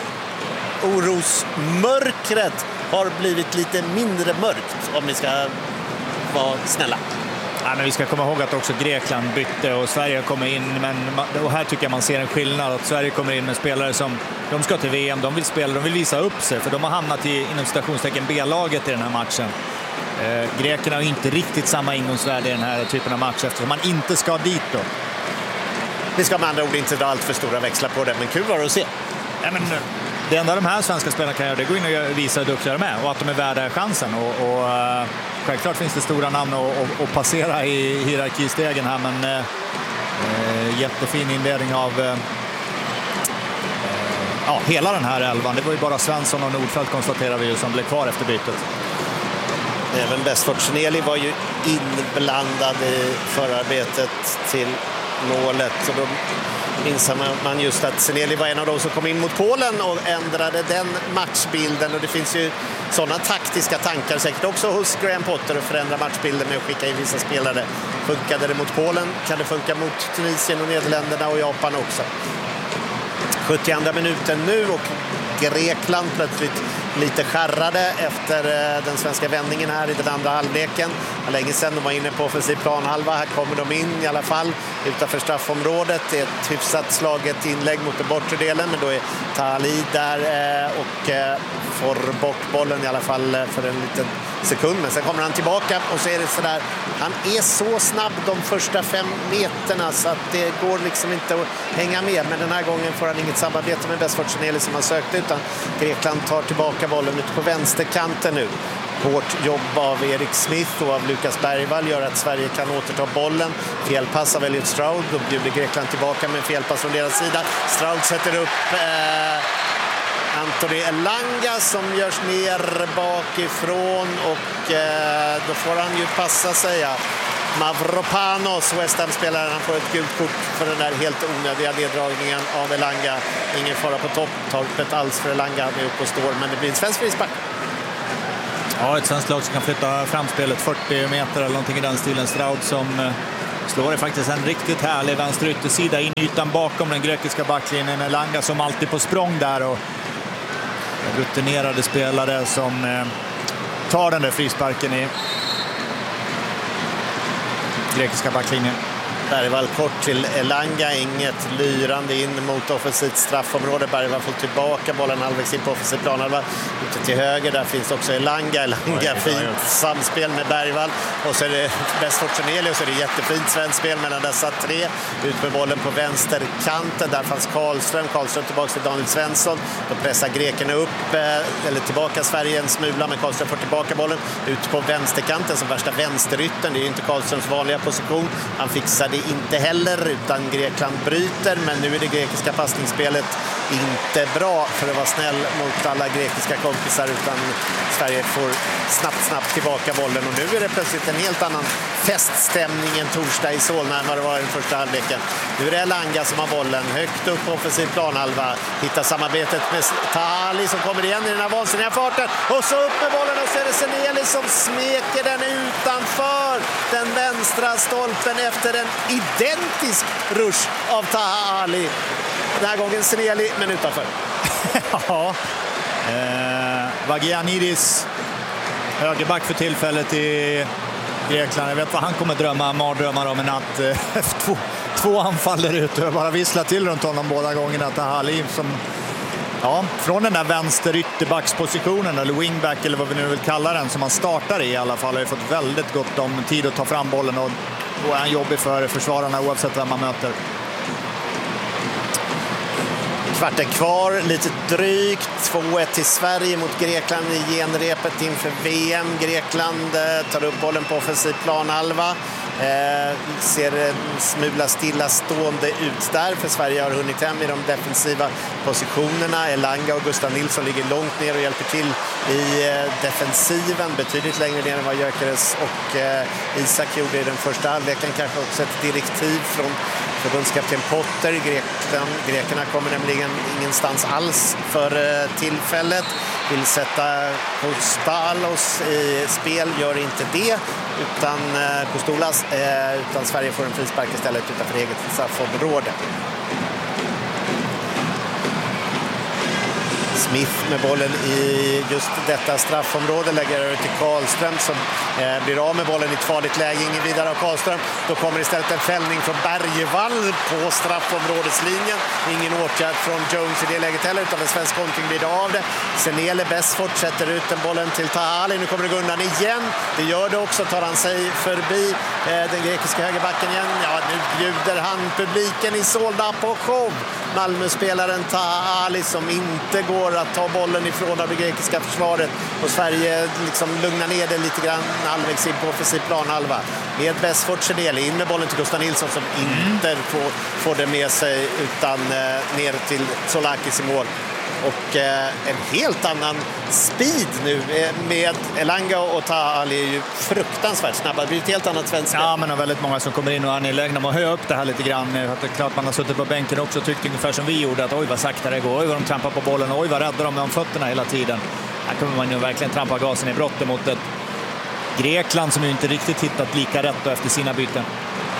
orosmörkret har blivit lite mindre mörkt, om vi ska vara snälla. Ja, men vi ska komma ihåg att också Grekland bytte och Sverige kommer in, och här tycker jag man ser en skillnad, att Sverige kommer in med spelare som de ska till VM, de vill spela, de vill visa upp sig, för de har hamnat i inom citationstecken B-laget i den här matchen. Grekerna har inte riktigt samma ingångsvärde i den här typen av match eftersom man inte ska dit då. Vi ska med andra ord inte dra allt för stora växlar på det, men kul var det att se. Ja, men det enda de här svenska spelarna kan göra, det går in och visa hur duktiga de är och att de är värda chansen. Och självklart finns det stora namn att passera i hierarkistegen här, men jättefin inledning av hela den här elvan. Det var ju bara Svensson och Nordfeldt, konstaterar vi ju, som blev kvar efter bytet. Även Besford Seneli var ju inblandad i förarbetet till målet. Så då minns man just att Seneli var en av de som kom in mot Polen och ändrade den matchbilden. Och det finns ju sådana taktiska tankar säkert också hos Graham Potter att förändra matchbilden med att skicka in vissa spelare. Funkade det mot Polen kan det funka mot Tunisien och Nederländerna och Japan också. 72 minuten nu och Grekland plötsligt lite skärrade efter den svenska vändningen här i den andra halvleken. Länge sedan de var inne på offensiv planhalva. Här kommer de in i alla fall utanför straffområdet. Det är ett hyfsat slaget inlägg mot den bortre delen, men då är Tahali där och får bort bollen i alla fall för en liten sekund. Men sen kommer han tillbaka och så är det sådär. Han är så snabb de första 5 meterna så att det går liksom inte att hänga med. Men den här gången får han inget samarbete med Besford Seneli som han sökte, utan Grekland tar tillbaka bollen ut på vänsterkanten nu. Hårt jobb av Erik Smith och av Lukas Bergvall gör att Sverige kan återta bollen. Felpass av Elliot Stroud. Då bjuder Grekland tillbaka med en felpass från deras sida. Stroud sätter upp Anthony Elanga som görs ner bakifrån och då får han ju passa sig. Mavropanos, West Ham-spelaren, han får ett gult kort för den där helt onödiga neddragningen av Elanga. Ingen fara på topptorpet alls för Elanga, han är uppe och står, men det blir en svensk frispark. Ja, ett svenskt lag som kan flytta fram spelet 40 meter eller någonting i den stilen. Stroud som slår faktiskt en riktigt härlig vänster yttersida in ytan bakom den grekiska backlinjen. Elanga som alltid på språng där och rutinerade spelare som tar den där frisparken i grekiska backlinjen. Bergvall kort till Elanga, inget lyrande in mot offensivt straffområde. Bergvall får tillbaka bollen halvvägs in på offensiv planhalva. Ute till höger, där finns också Elanga. Fint samspel med Bergvall. Och så är det Besford Seneli och så är det jättefint svenskt spel mellan dessa 3. Ut med bollen på vänsterkanten, där fanns Karlström tillbaka till Daniel Svensson. Då pressar grekerna upp, eller tillbaka Sverige en smula, men Karlström får tillbaka bollen ut på vänsterkanten som värsta vänsterytten. Det är ju inte Karlströms vanliga position. Han fixar det inte heller, utan Grekland bryter, men nu är det grekiska passningsspelet inte bra, för att vara snäll mot alla grekiska kompisar, utan Sverige får snabbt tillbaka bollen och nu är det plötsligt en helt annan feststämning en torsdag i Solna än vad det var i den första halvleken. Nu är det Elanga som har bollen högt upp på offensiv planhalva, hittar samarbetet med Tahali som kommer igen i den här vansinniga farten och så upp med bollen och så är det Seneli som smeker den utanför den vänstra stolpen efter en identisk rush av Tahali. Den här gången Seneli, men utanför. Ja, Vagianidis, högerback för tillfället i Grekland. Jag vet vad han kommer drömma, mardrömmar om en natt. Två anfall där ute. Jag bara visslar till runt honom båda gångerna. Tahali som, ja, från den där vänster ytterbackspositionen eller wingback eller vad vi nu vill kalla den, som han startar i alla fall, har ju fått väldigt gott om tid att ta fram bollen och då är han jobbig för försvararna oavsett vem man möter. Kvarten kvar, lite drygt. 2-1 till Sverige mot Grekland i genrepet inför VM. Grekland tar upp bollen på offensiv planhalva. Ser en smula stillastående ut där, för Sverige har hunnit hem i de defensiva positionerna. Elanga och Gustav Nilsson ligger långt ner och hjälper till i defensiven, betydligt längre ner än vad Gyökeres och Isak gjorde i den första halvleken. Kanske också ett direktiv från förbundskapten Potter. Grekerna kommer nämligen ingenstans alls för tillfället. Vill sätta Kostalos i spel, gör inte det, utan Kostolas, utan Sverige får en frispark istället utanför eget straffområde. Smith med bollen i just detta straffområde, lägger över till Karlström som blir av med bollen i ett farligt läge. Ingen vidare av Karlström. Då kommer istället en fällning från Bergvall på straffområdeslinjen. Ingen åtgärd från Jones i det läget heller, utan en svensk kontring blir det av det. Seneli Besford sätter ut den bollen till Tahali. Nu kommer det gå undan igen. Det gör det också. Tar han sig förbi den grekiska högerbacken igen. Ja, nu bjuder han publiken i Solna på show. Malmö-spelaren Tahali som inte går att ta bollen ifrån av det grekiska försvaret, och Sverige liksom lugnar ner det lite grann halvvägs in på offensiv planhalva med Besford Seneli in med bollen till Gustav Nilsson som inte får det med sig utan ner till Solakis i mål. Och en helt annan speed nu med Elanga och Tahali är ju fruktansvärt snabba. Det blir ett helt annat svenskt. Ja, men det är väldigt många som kommer in och är angelägna om att höja upp det här lite grann. Det är klart man har suttit på bänken också och tyckt ungefär som vi gjorde, att oj vad sakta det går, oj vad de trampar på bollen, oj vad räddar de med fötterna hela tiden. Här kommer man ju verkligen trampa gasen i brotten mot ett Grekland som ju inte riktigt hittat lika rätt efter sina byten.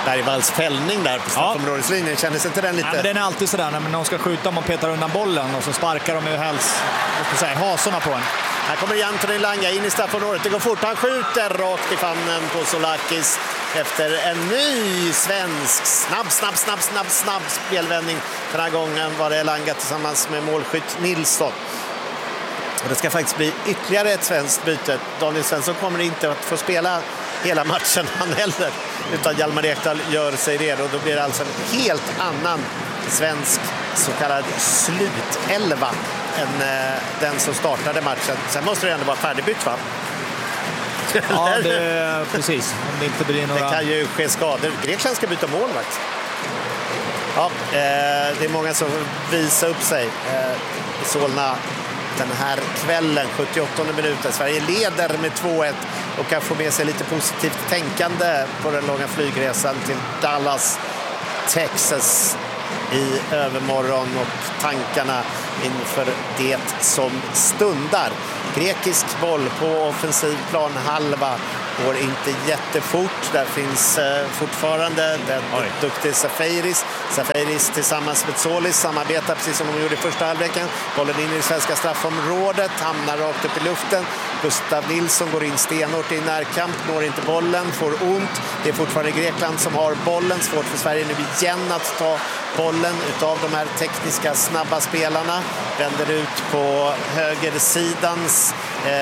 Bergvalls fällning där på straffområdeslinjen. Kändes inte den lite... Ja, men den är alltid sådär när någon ska skjuta och petar undan bollen och så sparkar de ju hasorna på en. Här kommer Anthony Elanga in i straffområdet. Det går fort. Han skjuter rakt i famnen på Solakis efter en ny svensk snabb spelvändning. Den här gången var det Elanga tillsammans med målskytt Nilsson. Och det ska faktiskt bli ytterligare ett svenskt byte. Daniel Svensson kommer inte att få spela hela matchen han heller, utan Hjalmar Ekdal gör sig redo. Då blir det alltså en helt annan svensk så kallad slutelva än den som startade matchen. Sen måste det ändå vara färdigbytt, va? Ja, precis. Om det inte blir några... Det kan ju ske skador. Grekland ska byta målvakt. Ja, det är många som visar upp sig i Solna den här kvällen, 78:e minuten. Sverige leder med 2-1 och kan få med sig lite positivt tänkande på den långa flygresan till Dallas, Texas i övermorgon och tankarna inför det som stundar. Grekisk boll på offensiv planhalva går inte jättefort. Där finns fortfarande den duktiga Safaris. Safaris tillsammans med Solis samarbetar precis som de gjorde i första halvleken. Bollen in i det svenska straffområdet, hamnar rakt upp i luften. Gustav Nilsson går in stenhårt i närkamp, når inte bollen, får ont. Det är fortfarande Grekland som har bollen. Svårt för Sverige nu igen att ta bollen utav de här tekniska snabba spelarna. Vänder ut på högersidans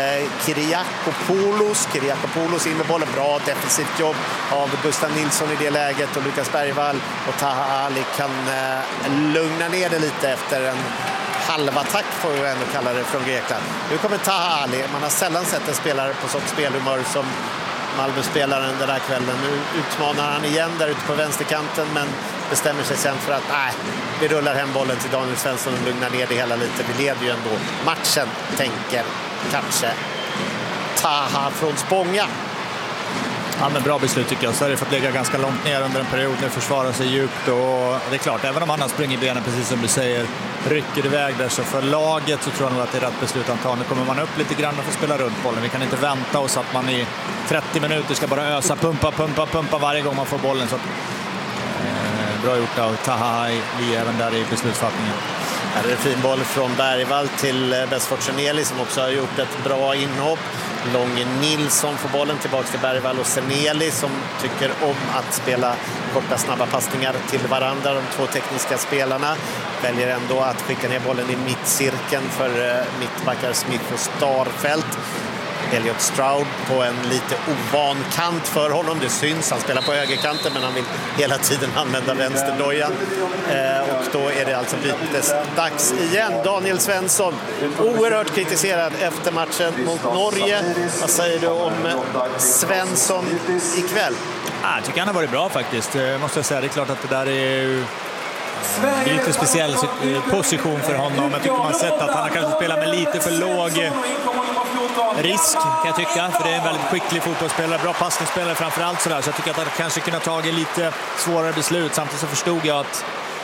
Kyriakopoulos in med bollen. Bra defensivt jobb av Gustav Nilsson i det läget, och Lukas Bergvall och Taha Ali kan lugna ner det lite efter en halvattack, får vi ändå kalla det, från Grekland. Nu kommer Taha Ali. Man har sällan sett en spelare på sånt spelhumör som Malmö-spelaren den här kvällen. Nu utmanar han igen där ute på vänsterkanten, men bestämmer sig sen för att vi rullar hem bollen till Daniel Svensson och lugnar ner det hela lite. Vi leder ju ändå matchen, tänker kanske Taha från Spånga. Ja, men bra beslut tycker jag. Sverige har fått lägga ganska långt ner under en period. Nu försvarar sig djupt, och det är klart, även om han har sprungit benen precis som du säger, rycker iväg där, så för laget så tror jag nog att det är rätt beslut han tar. Nu kommer man upp lite grann och får spela runt bollen. Vi kan inte vänta oss att man i 30 minuter ska bara ösa, pumpa varje gång man får bollen. Så bra gjort av Taha även där i beslutsfattningen. Här är det fin boll från Bergvall till Besfort Seneli som också har gjort ett bra inhopp. Långe Nilsson får bollen tillbaka till Bergvall, och Seneli som tycker om att spela korta snabba passningar till varandra. De två tekniska spelarna väljer ändå att skicka ner bollen i mittcirkeln för mittbackar Smith och Starfelt. Elliot Stroud på en lite ovan kant för honom. Det syns, han spelar på högerkanten, men han vill hela tiden använda vänsterdojan. Och då är det alltså bytesdags igen. Daniel Svensson, oerhört kritiserad efter matchen mot Norge. Vad säger du om Svensson ikväll? Jag tycker han har varit bra faktiskt, måste jag säga. Det är klart att det där är lite speciell position för honom. Jag tycker man har sett att han har kanske spelat med lite för låg risk, kan jag tycka, för det är en väldigt skicklig fotbollsspelare, bra passningsspelare framförallt sådär, så jag tycker att han kanske kunde ha tagit lite svårare beslut. Samtidigt så förstod jag att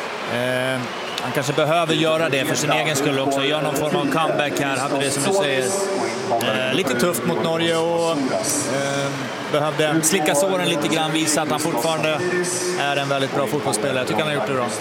han kanske behöver göra det för sin egen skull också, göra någon form av comeback här. Hade det, som du säger, lite tufft mot Norge och behövde slicka såren lite grann, visa att han fortfarande är en väldigt bra fotbollsspelare. Jag tycker han har gjort det bra.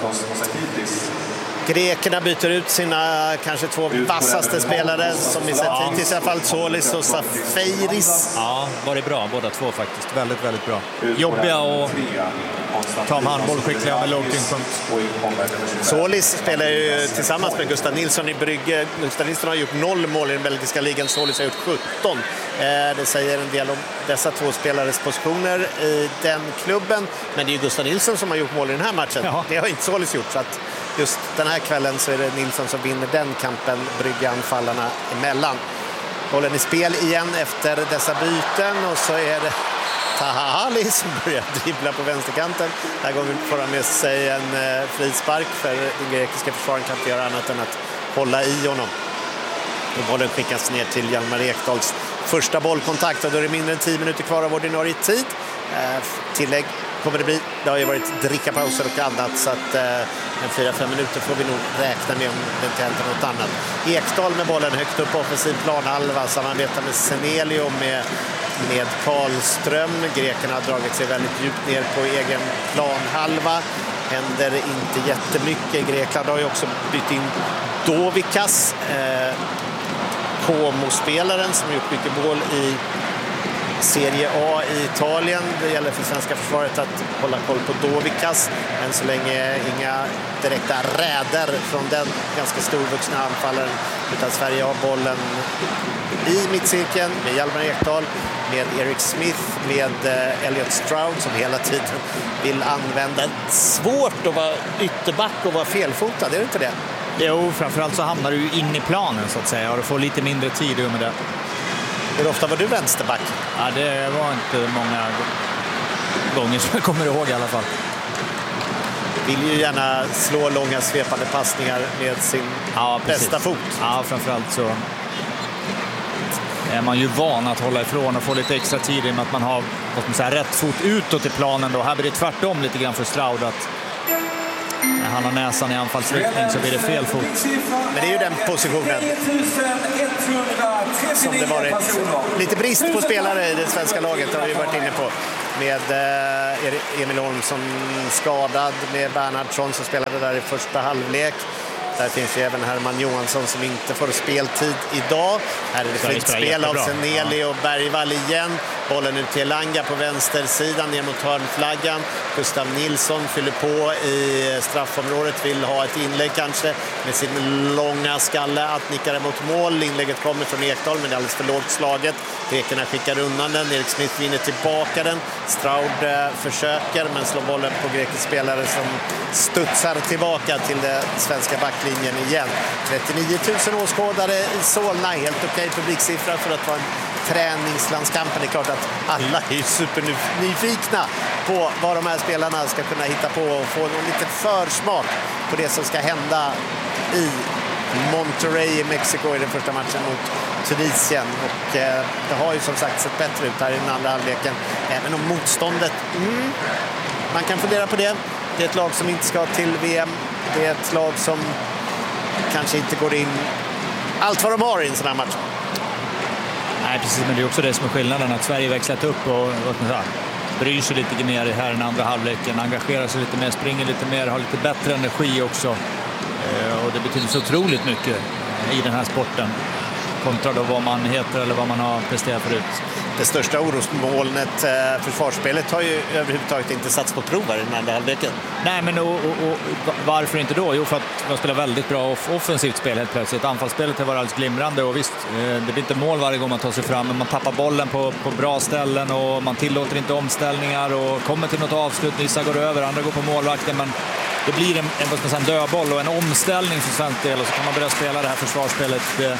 Grekerna byter ut sina kanske två vassaste spelare som vi sett hittills, i alla fall Solis och Safaris. Ja, var det bra båda två faktiskt. Väldigt, väldigt bra. Jobbiga och ta om handbollskickliga med låg tyngdpunkt. Solis spelar ju tillsammans med Gustav Nilsson i Brygge. Gustav Nilsson har gjort 0 mål i den belgiska ligan. Solis har gjort 17. Det säger en del om dessa två spelares positioner i den klubben. Men det är ju Gustav Nilsson som har gjort mål i den här matchen. Ja. Det har inte Solis gjort, så att just den här kvällen så är det Nilsson som vinner den kampen, Brygge-anfallarna emellan. Bollen i spel igen efter dessa byten, och så är det Taha Ali som börjar dribbla på vänsterkanten. Den här gången får han med sig en frispark, för den grekiska försvararen kan inte göra annat än att hålla i honom. Och bollen skickas ner till Hjalmar Ekdals första bollkontakt, och då är det mindre än 10 minuter kvar av ordinarie tid. Tillägg kommer det bli. Det har ju varit drickapauser och annat, så att en 4-5 minuter får vi nog räkna med om det inte händer något annat. Ekdal med bollen högt upp på offensiv planhalva, samarbetar med Senelio med Karlström. Grekerna har dragit sig väldigt djupt ner på egen planhalva. Händer inte jättemycket. Grekland har ju också bytt in Dovikas, Como-spelaren som gjort mycket mål i Serie A i Italien. Det gäller för svenska försvaret att hålla koll på Dovikas. Än så länge inga direkta räder från den ganska storvuxna anfallaren, utan Sverige har bollen i mittcirkeln med Hjalmar Ekdal, med Eric Smith, med Elliot Stroud som hela tiden vill använda. Svårt att vara ytterback och vara felfotad, är det inte det? Jo, framförallt så hamnar du in i planen så att säga och du får lite mindre tid med det. Hur ofta var du vänsterback? Ja, det var inte många gånger som jag kommer ihåg i alla fall. Vill ju gärna slå långa svepande passningar med sin bästa fot. Ja, framförallt så är man ju van att hålla ifrån och få lite extra tid i med att man har rätt fot utåt i planen. Då. Här blir det tvärtom lite grann för Stroud, att när han har näsan i anfallsriktning så blir det fel fot. Men det är ju den positionen som det varit lite brist på spelare i det svenska laget, har vi varit inne på. Med Emil Holmsson skadad, med Bernhardsson som spelade där i första halvlek. Där finns ju även Herman Johansson som inte får speltid idag. Här är det fritt spel av Seneli och Bergvall igen. Bollen ut till Elanga på vänstersidan ner mot hörnflaggan. Gustav Nilsson fyller på i straffområdet, vill ha ett inlägg kanske med sin långa skalle att nicka mot mål. Inlägget kommer från Ekdal, men det är alldeles för lågt slaget. Grekerna skickar undan den. Erik Smith vinner tillbaka den. Stroud försöker men slår bollen på grekisk spelare som studsar tillbaka till det svenska backlinjen igen. 39 000 åskådare i Solna. Helt okej publiksiffra för att vara en träningslandskamp. Det är klart att alla är supernyfikna på vad de här spelarna ska kunna hitta på och få någon liten försmak på det som ska hända i Monterrey i Mexiko i den första matchen mot Tunisien. Och det har ju som sagt sett bättre ut här i den andra halvleken. Även om motståndet, man kan fundera på det. Det är ett lag som inte ska till VM. Det är ett lag som kanske inte går in allt vad de har i en sån här match. Nej, precis, men det är också det som är skillnaden, att Sverige växlat upp och bryr sig lite mer här i den andra halvleken, engagerar sig lite mer, springer lite mer, har lite bättre energi också. Och det betyder så otroligt mycket i den här sporten kontra då vad man heter eller vad man har presterat förut. Det största orosmolnet, försvarsspelet, har ju överhuvudtaget inte satts på prov här i den andra halvleken. Nej, men och varför inte då? Jo, för att man spelar väldigt bra offensivt spel helt plötsligt. Anfallsspelet har varit alldeles glimrande och visst, det blir inte mål varje gång man tar sig fram, men man tappar bollen på bra ställen och man tillåter inte omställningar och kommer till något avslut, vissa går över, andra går på målvakten, men det blir en dödboll och en omställning för svensk del och så kan man börja spela det här försvarsspelet.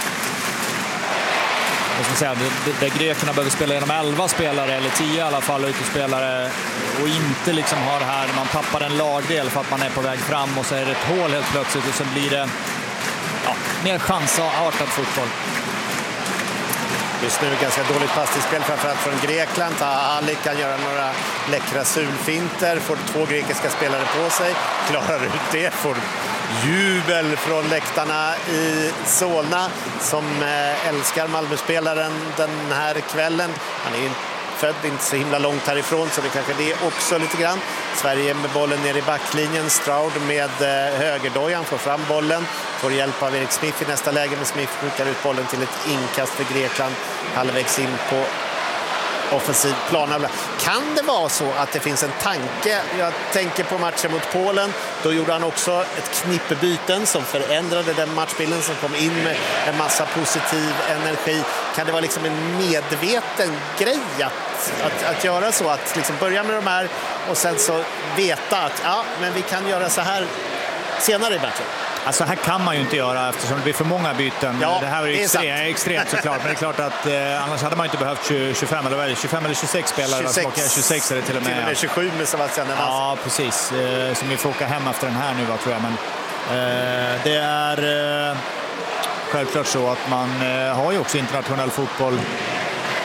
Där grekerna behöver spela genom 11 spelare eller 10 i alla fall utespelare och inte liksom har det här, man tappar en lagdel för att man är på väg fram och så är det ett hål helt plötsligt och så blir det mer chansartad fotboll. Just nu ganska dåligt passningsspel framförallt från Grekland. Ali kan göra några läckra sulfinter, får 2 grekiska spelare på sig, klarar ut det, får jubel från läktarna i Solna som älskar Malmöspelaren den här kvällen. Han är ju född inte så himla långt härifrån, så det kanske det är också lite grann. Sverige med bollen ner i backlinjen, Stroud med högerdojan får fram bollen, får hjälp av Erik Smith i nästa läge, med Smith skickar ut bollen till ett inkast för Grekland halvvägs in på offensiv plan. Kan det vara så att det finns en tanke? Jag tänker på matchen mot Polen. Då gjorde han också ett knippebyten som förändrade den matchbilden, som kom in med en massa positiv energi. Kan det vara liksom en medveten grej att göra så? Att liksom börja med de här och sen så veta att men vi kan göra så här senare i matchen. Alltså här kan man ju inte göra eftersom det blir för många byten. Ja, det här är extremt såklart. Men det är klart att annars hade man inte behövt 25 eller 26 spelare. 26 är det till och med 27 med Sebastian. Ja, precis. Som vi får åka hem efter den här nu, tror jag. Men det är självklart så att man har ju också internationell fotboll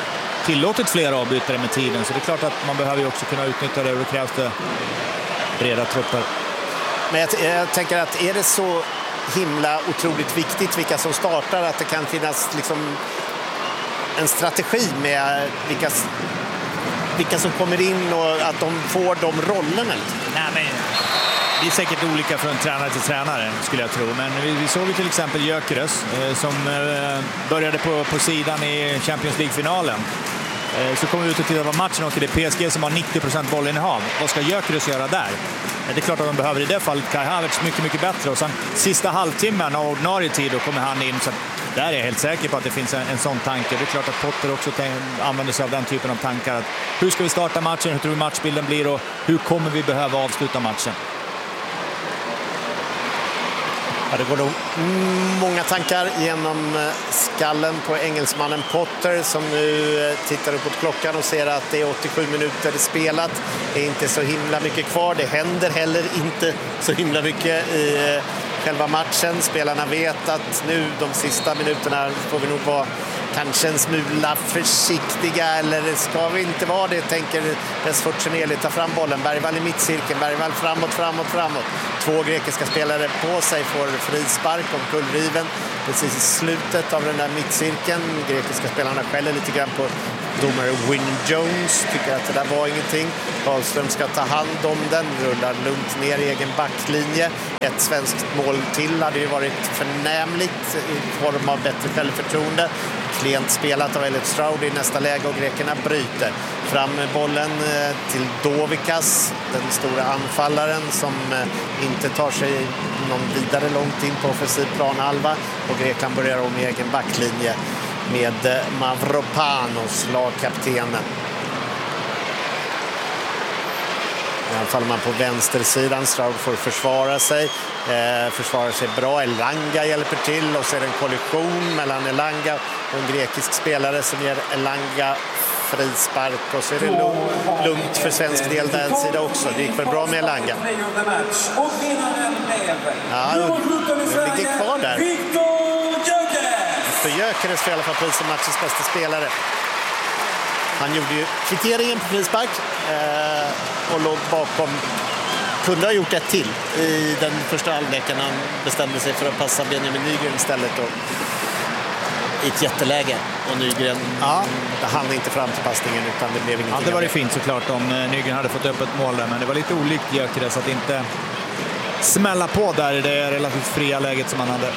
tillåtit flera avbytare med tiden, så det är klart att man behöver ju också kunna utnyttja det, och då krävs det breda trupper. Men jag tänker att är det så himla otroligt viktigt vilka som startar, att det kan finnas liksom en strategi med vilka som kommer in och att de får de rollerna? Nej, men det är säkert olika från tränare till tränare, skulle jag tro. Men vi såg ju till exempel Gyökeres som började på sidan i Champions League-finalen. Så kommer vi ut och tittar på matchen, och det är PSG som har 90% bollinnehav. Vad ska Gyökeres göra där? Det är klart att de behöver i det fallet Kai Havertz mycket, mycket bättre. Och sen sista halvtimmen av ordinarie tid, då kommer han in. Så där är jag helt säker på att det finns en sån tanke. Det är klart att Potter också använder sig av den typen av tankar. Att hur ska vi starta matchen? Hur tror vi matchbilden blir? Och hur kommer vi behöva avsluta matchen? Ja, det går nog många tankar genom skallen på engelsmannen Potter, som nu tittar upp mot klockan och ser att det är 87 minuter spelat. Det är inte så himla mycket kvar. Det händer heller inte så himla mycket i själva matchen. Spelarna vet att nu de sista minuterna får vi nog vara kanske en smula försiktiga, eller ska vi inte vara det, tänker Vesfortunieli. Ta fram bollen, Bergvall i mittcirkeln, Bergvall framåt. 2 grekiska spelare på sig, får frispark om kullriven precis i slutet av den där mittcirkeln. Grekiska spelarna skäller lite grann på domare Wyn Jones, tycker att det där var ingenting. Karlström ska ta hand om den, rullar lugnt ner i egen backlinje. Ett svenskt mål till hade ju varit förnämligt i form av bättre självförtroende. Klent spelat av Elliot Stroud i nästa läge, och grekerna bryter. Fram med bollen till Dovikas, den stora anfallaren som inte tar sig någon vidare långt in på offensiv planhalva, och Grekland börjar om i egen backlinje med Mavropanos, lagkaptenen. I alla fall man på vänstersidan. Stroud får försvara sig bra. Elanga hjälper till, och så är det en kollision mellan Elanga och en grekisk spelare som ger Elanga frispark, och så är det lugnt för svensk del där sida också. Det gick väl bra med Elanga. Ja, det ligger kvar där. För Gyökeres för i alla fall pris som matchens bästa spelare. Han gjorde ju kvitteringen på frispark och låg bakom. Kunde ha gjort ett till i den första halvleken. Han bestämde sig för att passa Benjamin Nygren istället och i ett jätteläge. Och Nygren hann inte fram till passningen, utan det blev ingenting. Ja, det var det fint såklart om Nygren hade fått upp ett mål där, men det var lite olikt Gyökeres att inte smälla på där i det relativt fria läget som han hade.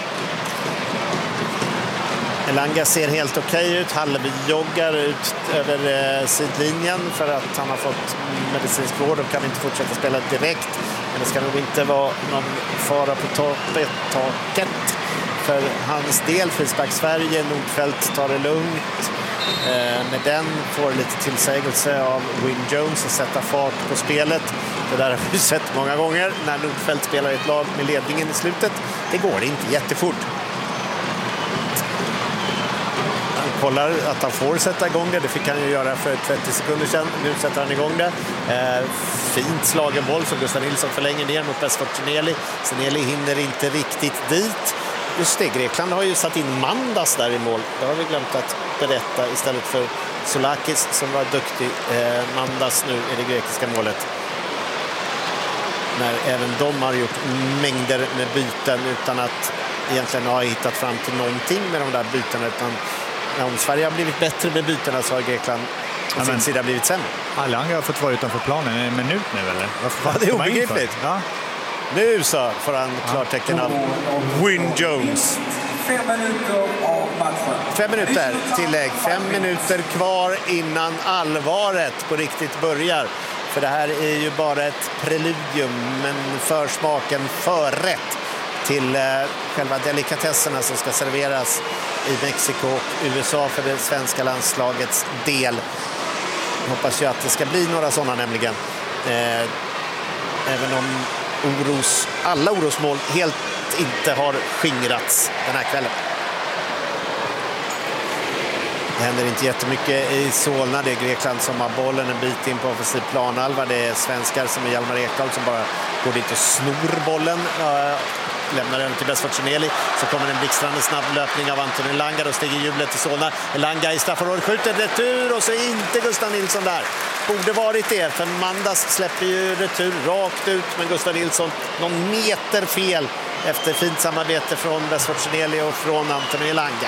Elanga ser helt okej ut. Hallevi joggar ut över sidlinjen för att han har fått medicinsk vård och kan inte fortsätta spela direkt. Men det ska nog inte vara någon fara på taket för hans del. Frispark Sverige, Nordfeldt tar det lugnt. Med den får lite tillsägelse av Wyn Jones att sätta fart på spelet. Det där har vi sett många gånger när Nordfeldt spelar i ett lag med ledningen i slutet. Det går inte jättefort. Kollar att han får sätta igång det. Det fick han ju göra för 30 sekunder sedan. Nu sätter han igång det. Fint slagen boll som Gustav Nilsson förlänger ner mot Vesfortunieli. Seneli hinner inte riktigt dit. Just det, Grekland har ju satt in Mandas där i mål. Det har vi glömt att berätta istället för Soulakis som var duktig. Mandas nu i det grekiska målet. När även de har gjort mängder med byten utan att egentligen ha hittat fram till någonting med de där bytena, utan om Sverige har blivit bättre med bytena så har Grekland på sin sida blivit sämre. Elanga har fått vara utanför planen en minut nu, eller? Ja, det är obegripligt. Ja. Nu så får han klartecken av Wyn Jones. 5 minuter av matchen. 5 minuter tillägg. 5 minuter kvar innan allvaret på riktigt börjar. För det här är ju bara ett preludium, men försmaken, förrätt till själva delikatesserna som ska serveras i Mexiko och USA för det svenska landslagets del. Jag hoppas ju att det ska bli några sådana nämligen. Även om alla orosmål helt inte har skingrats den här kvällen. Det händer inte jättemycket i Solna. Det är Grekland som har bollen en bit in på offensiv planhalva. Det är svenskar som är Hjalmar Ekdal som bara går dit och snor bollen lämnar över till Besfortsinelli. Så kommer en blixtrande snabb löpning av Anton Elanga. Då stiger hjulet till Solna. Elanga i straffområdet skjuter retur och så är inte Gustav Nilsson där. Borde varit det, för Mandas släpper ju retur rakt ut, men Gustav Nilsson någon meter fel efter fint samarbete från Besfortsinelli och från Anton Elanga.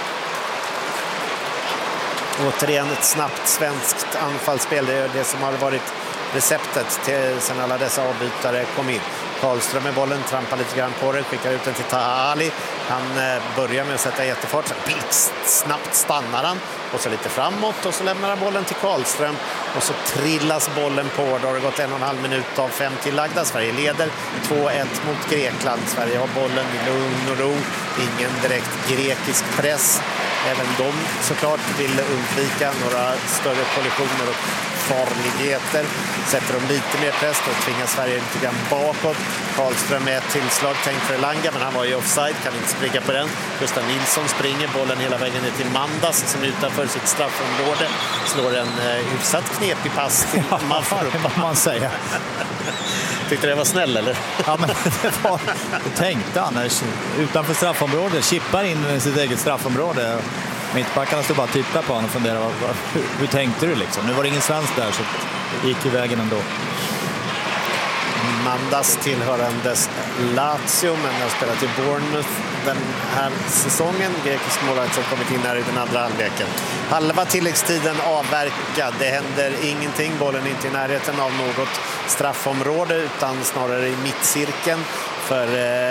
Återigen ett snabbt svenskt anfallsspel. Det är det som har varit receptet till sen alla dessa avbytare kom in. Karlström med bollen, trampar lite grann på det, skickar ut den till Taha Ali. Han börjar med att sätta jättefart, sen snabbt stannar han och så lite framåt och så lämnar han bollen till Karlström och så trillas bollen på. Då har det gått 1,5 minut av 5 tillagda. Sverige leder 2-1 mot Grekland. Sverige har bollen i lugn och ro, ingen direkt grekisk press. Även de såklart vill undvika några större kollisioner och farligheter. Sätter de lite mer press då tvingar Sverige lite grann bakåt. Karlström med ett tillslag tänkt för Elanga, men han var ju offside, kan inte springa på den. Gustav Nilsson springer bollen hela vägen ner till Mandas som är utanför sitt straffområde. Slår en hyfsat knepig pass till man säger. Tyckte det var snäll eller? Ja, men det tänkte han. Utanför straffområdet, chippar in i sitt eget straffområde. Mittbackarna stod bara och tittade på honom och funderade, hur tänkte du liksom? Nu var det ingen svensk där så det gick i vägen ändå. Mandas tillhörandes Lazio, men har spelat i Bournemouth den här säsongen. Grekisk målvakt som kommit in här i den andra halvleken. Halva tilläggstiden avverkad. Det händer ingenting. Bollen är inte i närheten av något straffområde utan snarare i mittcirkeln för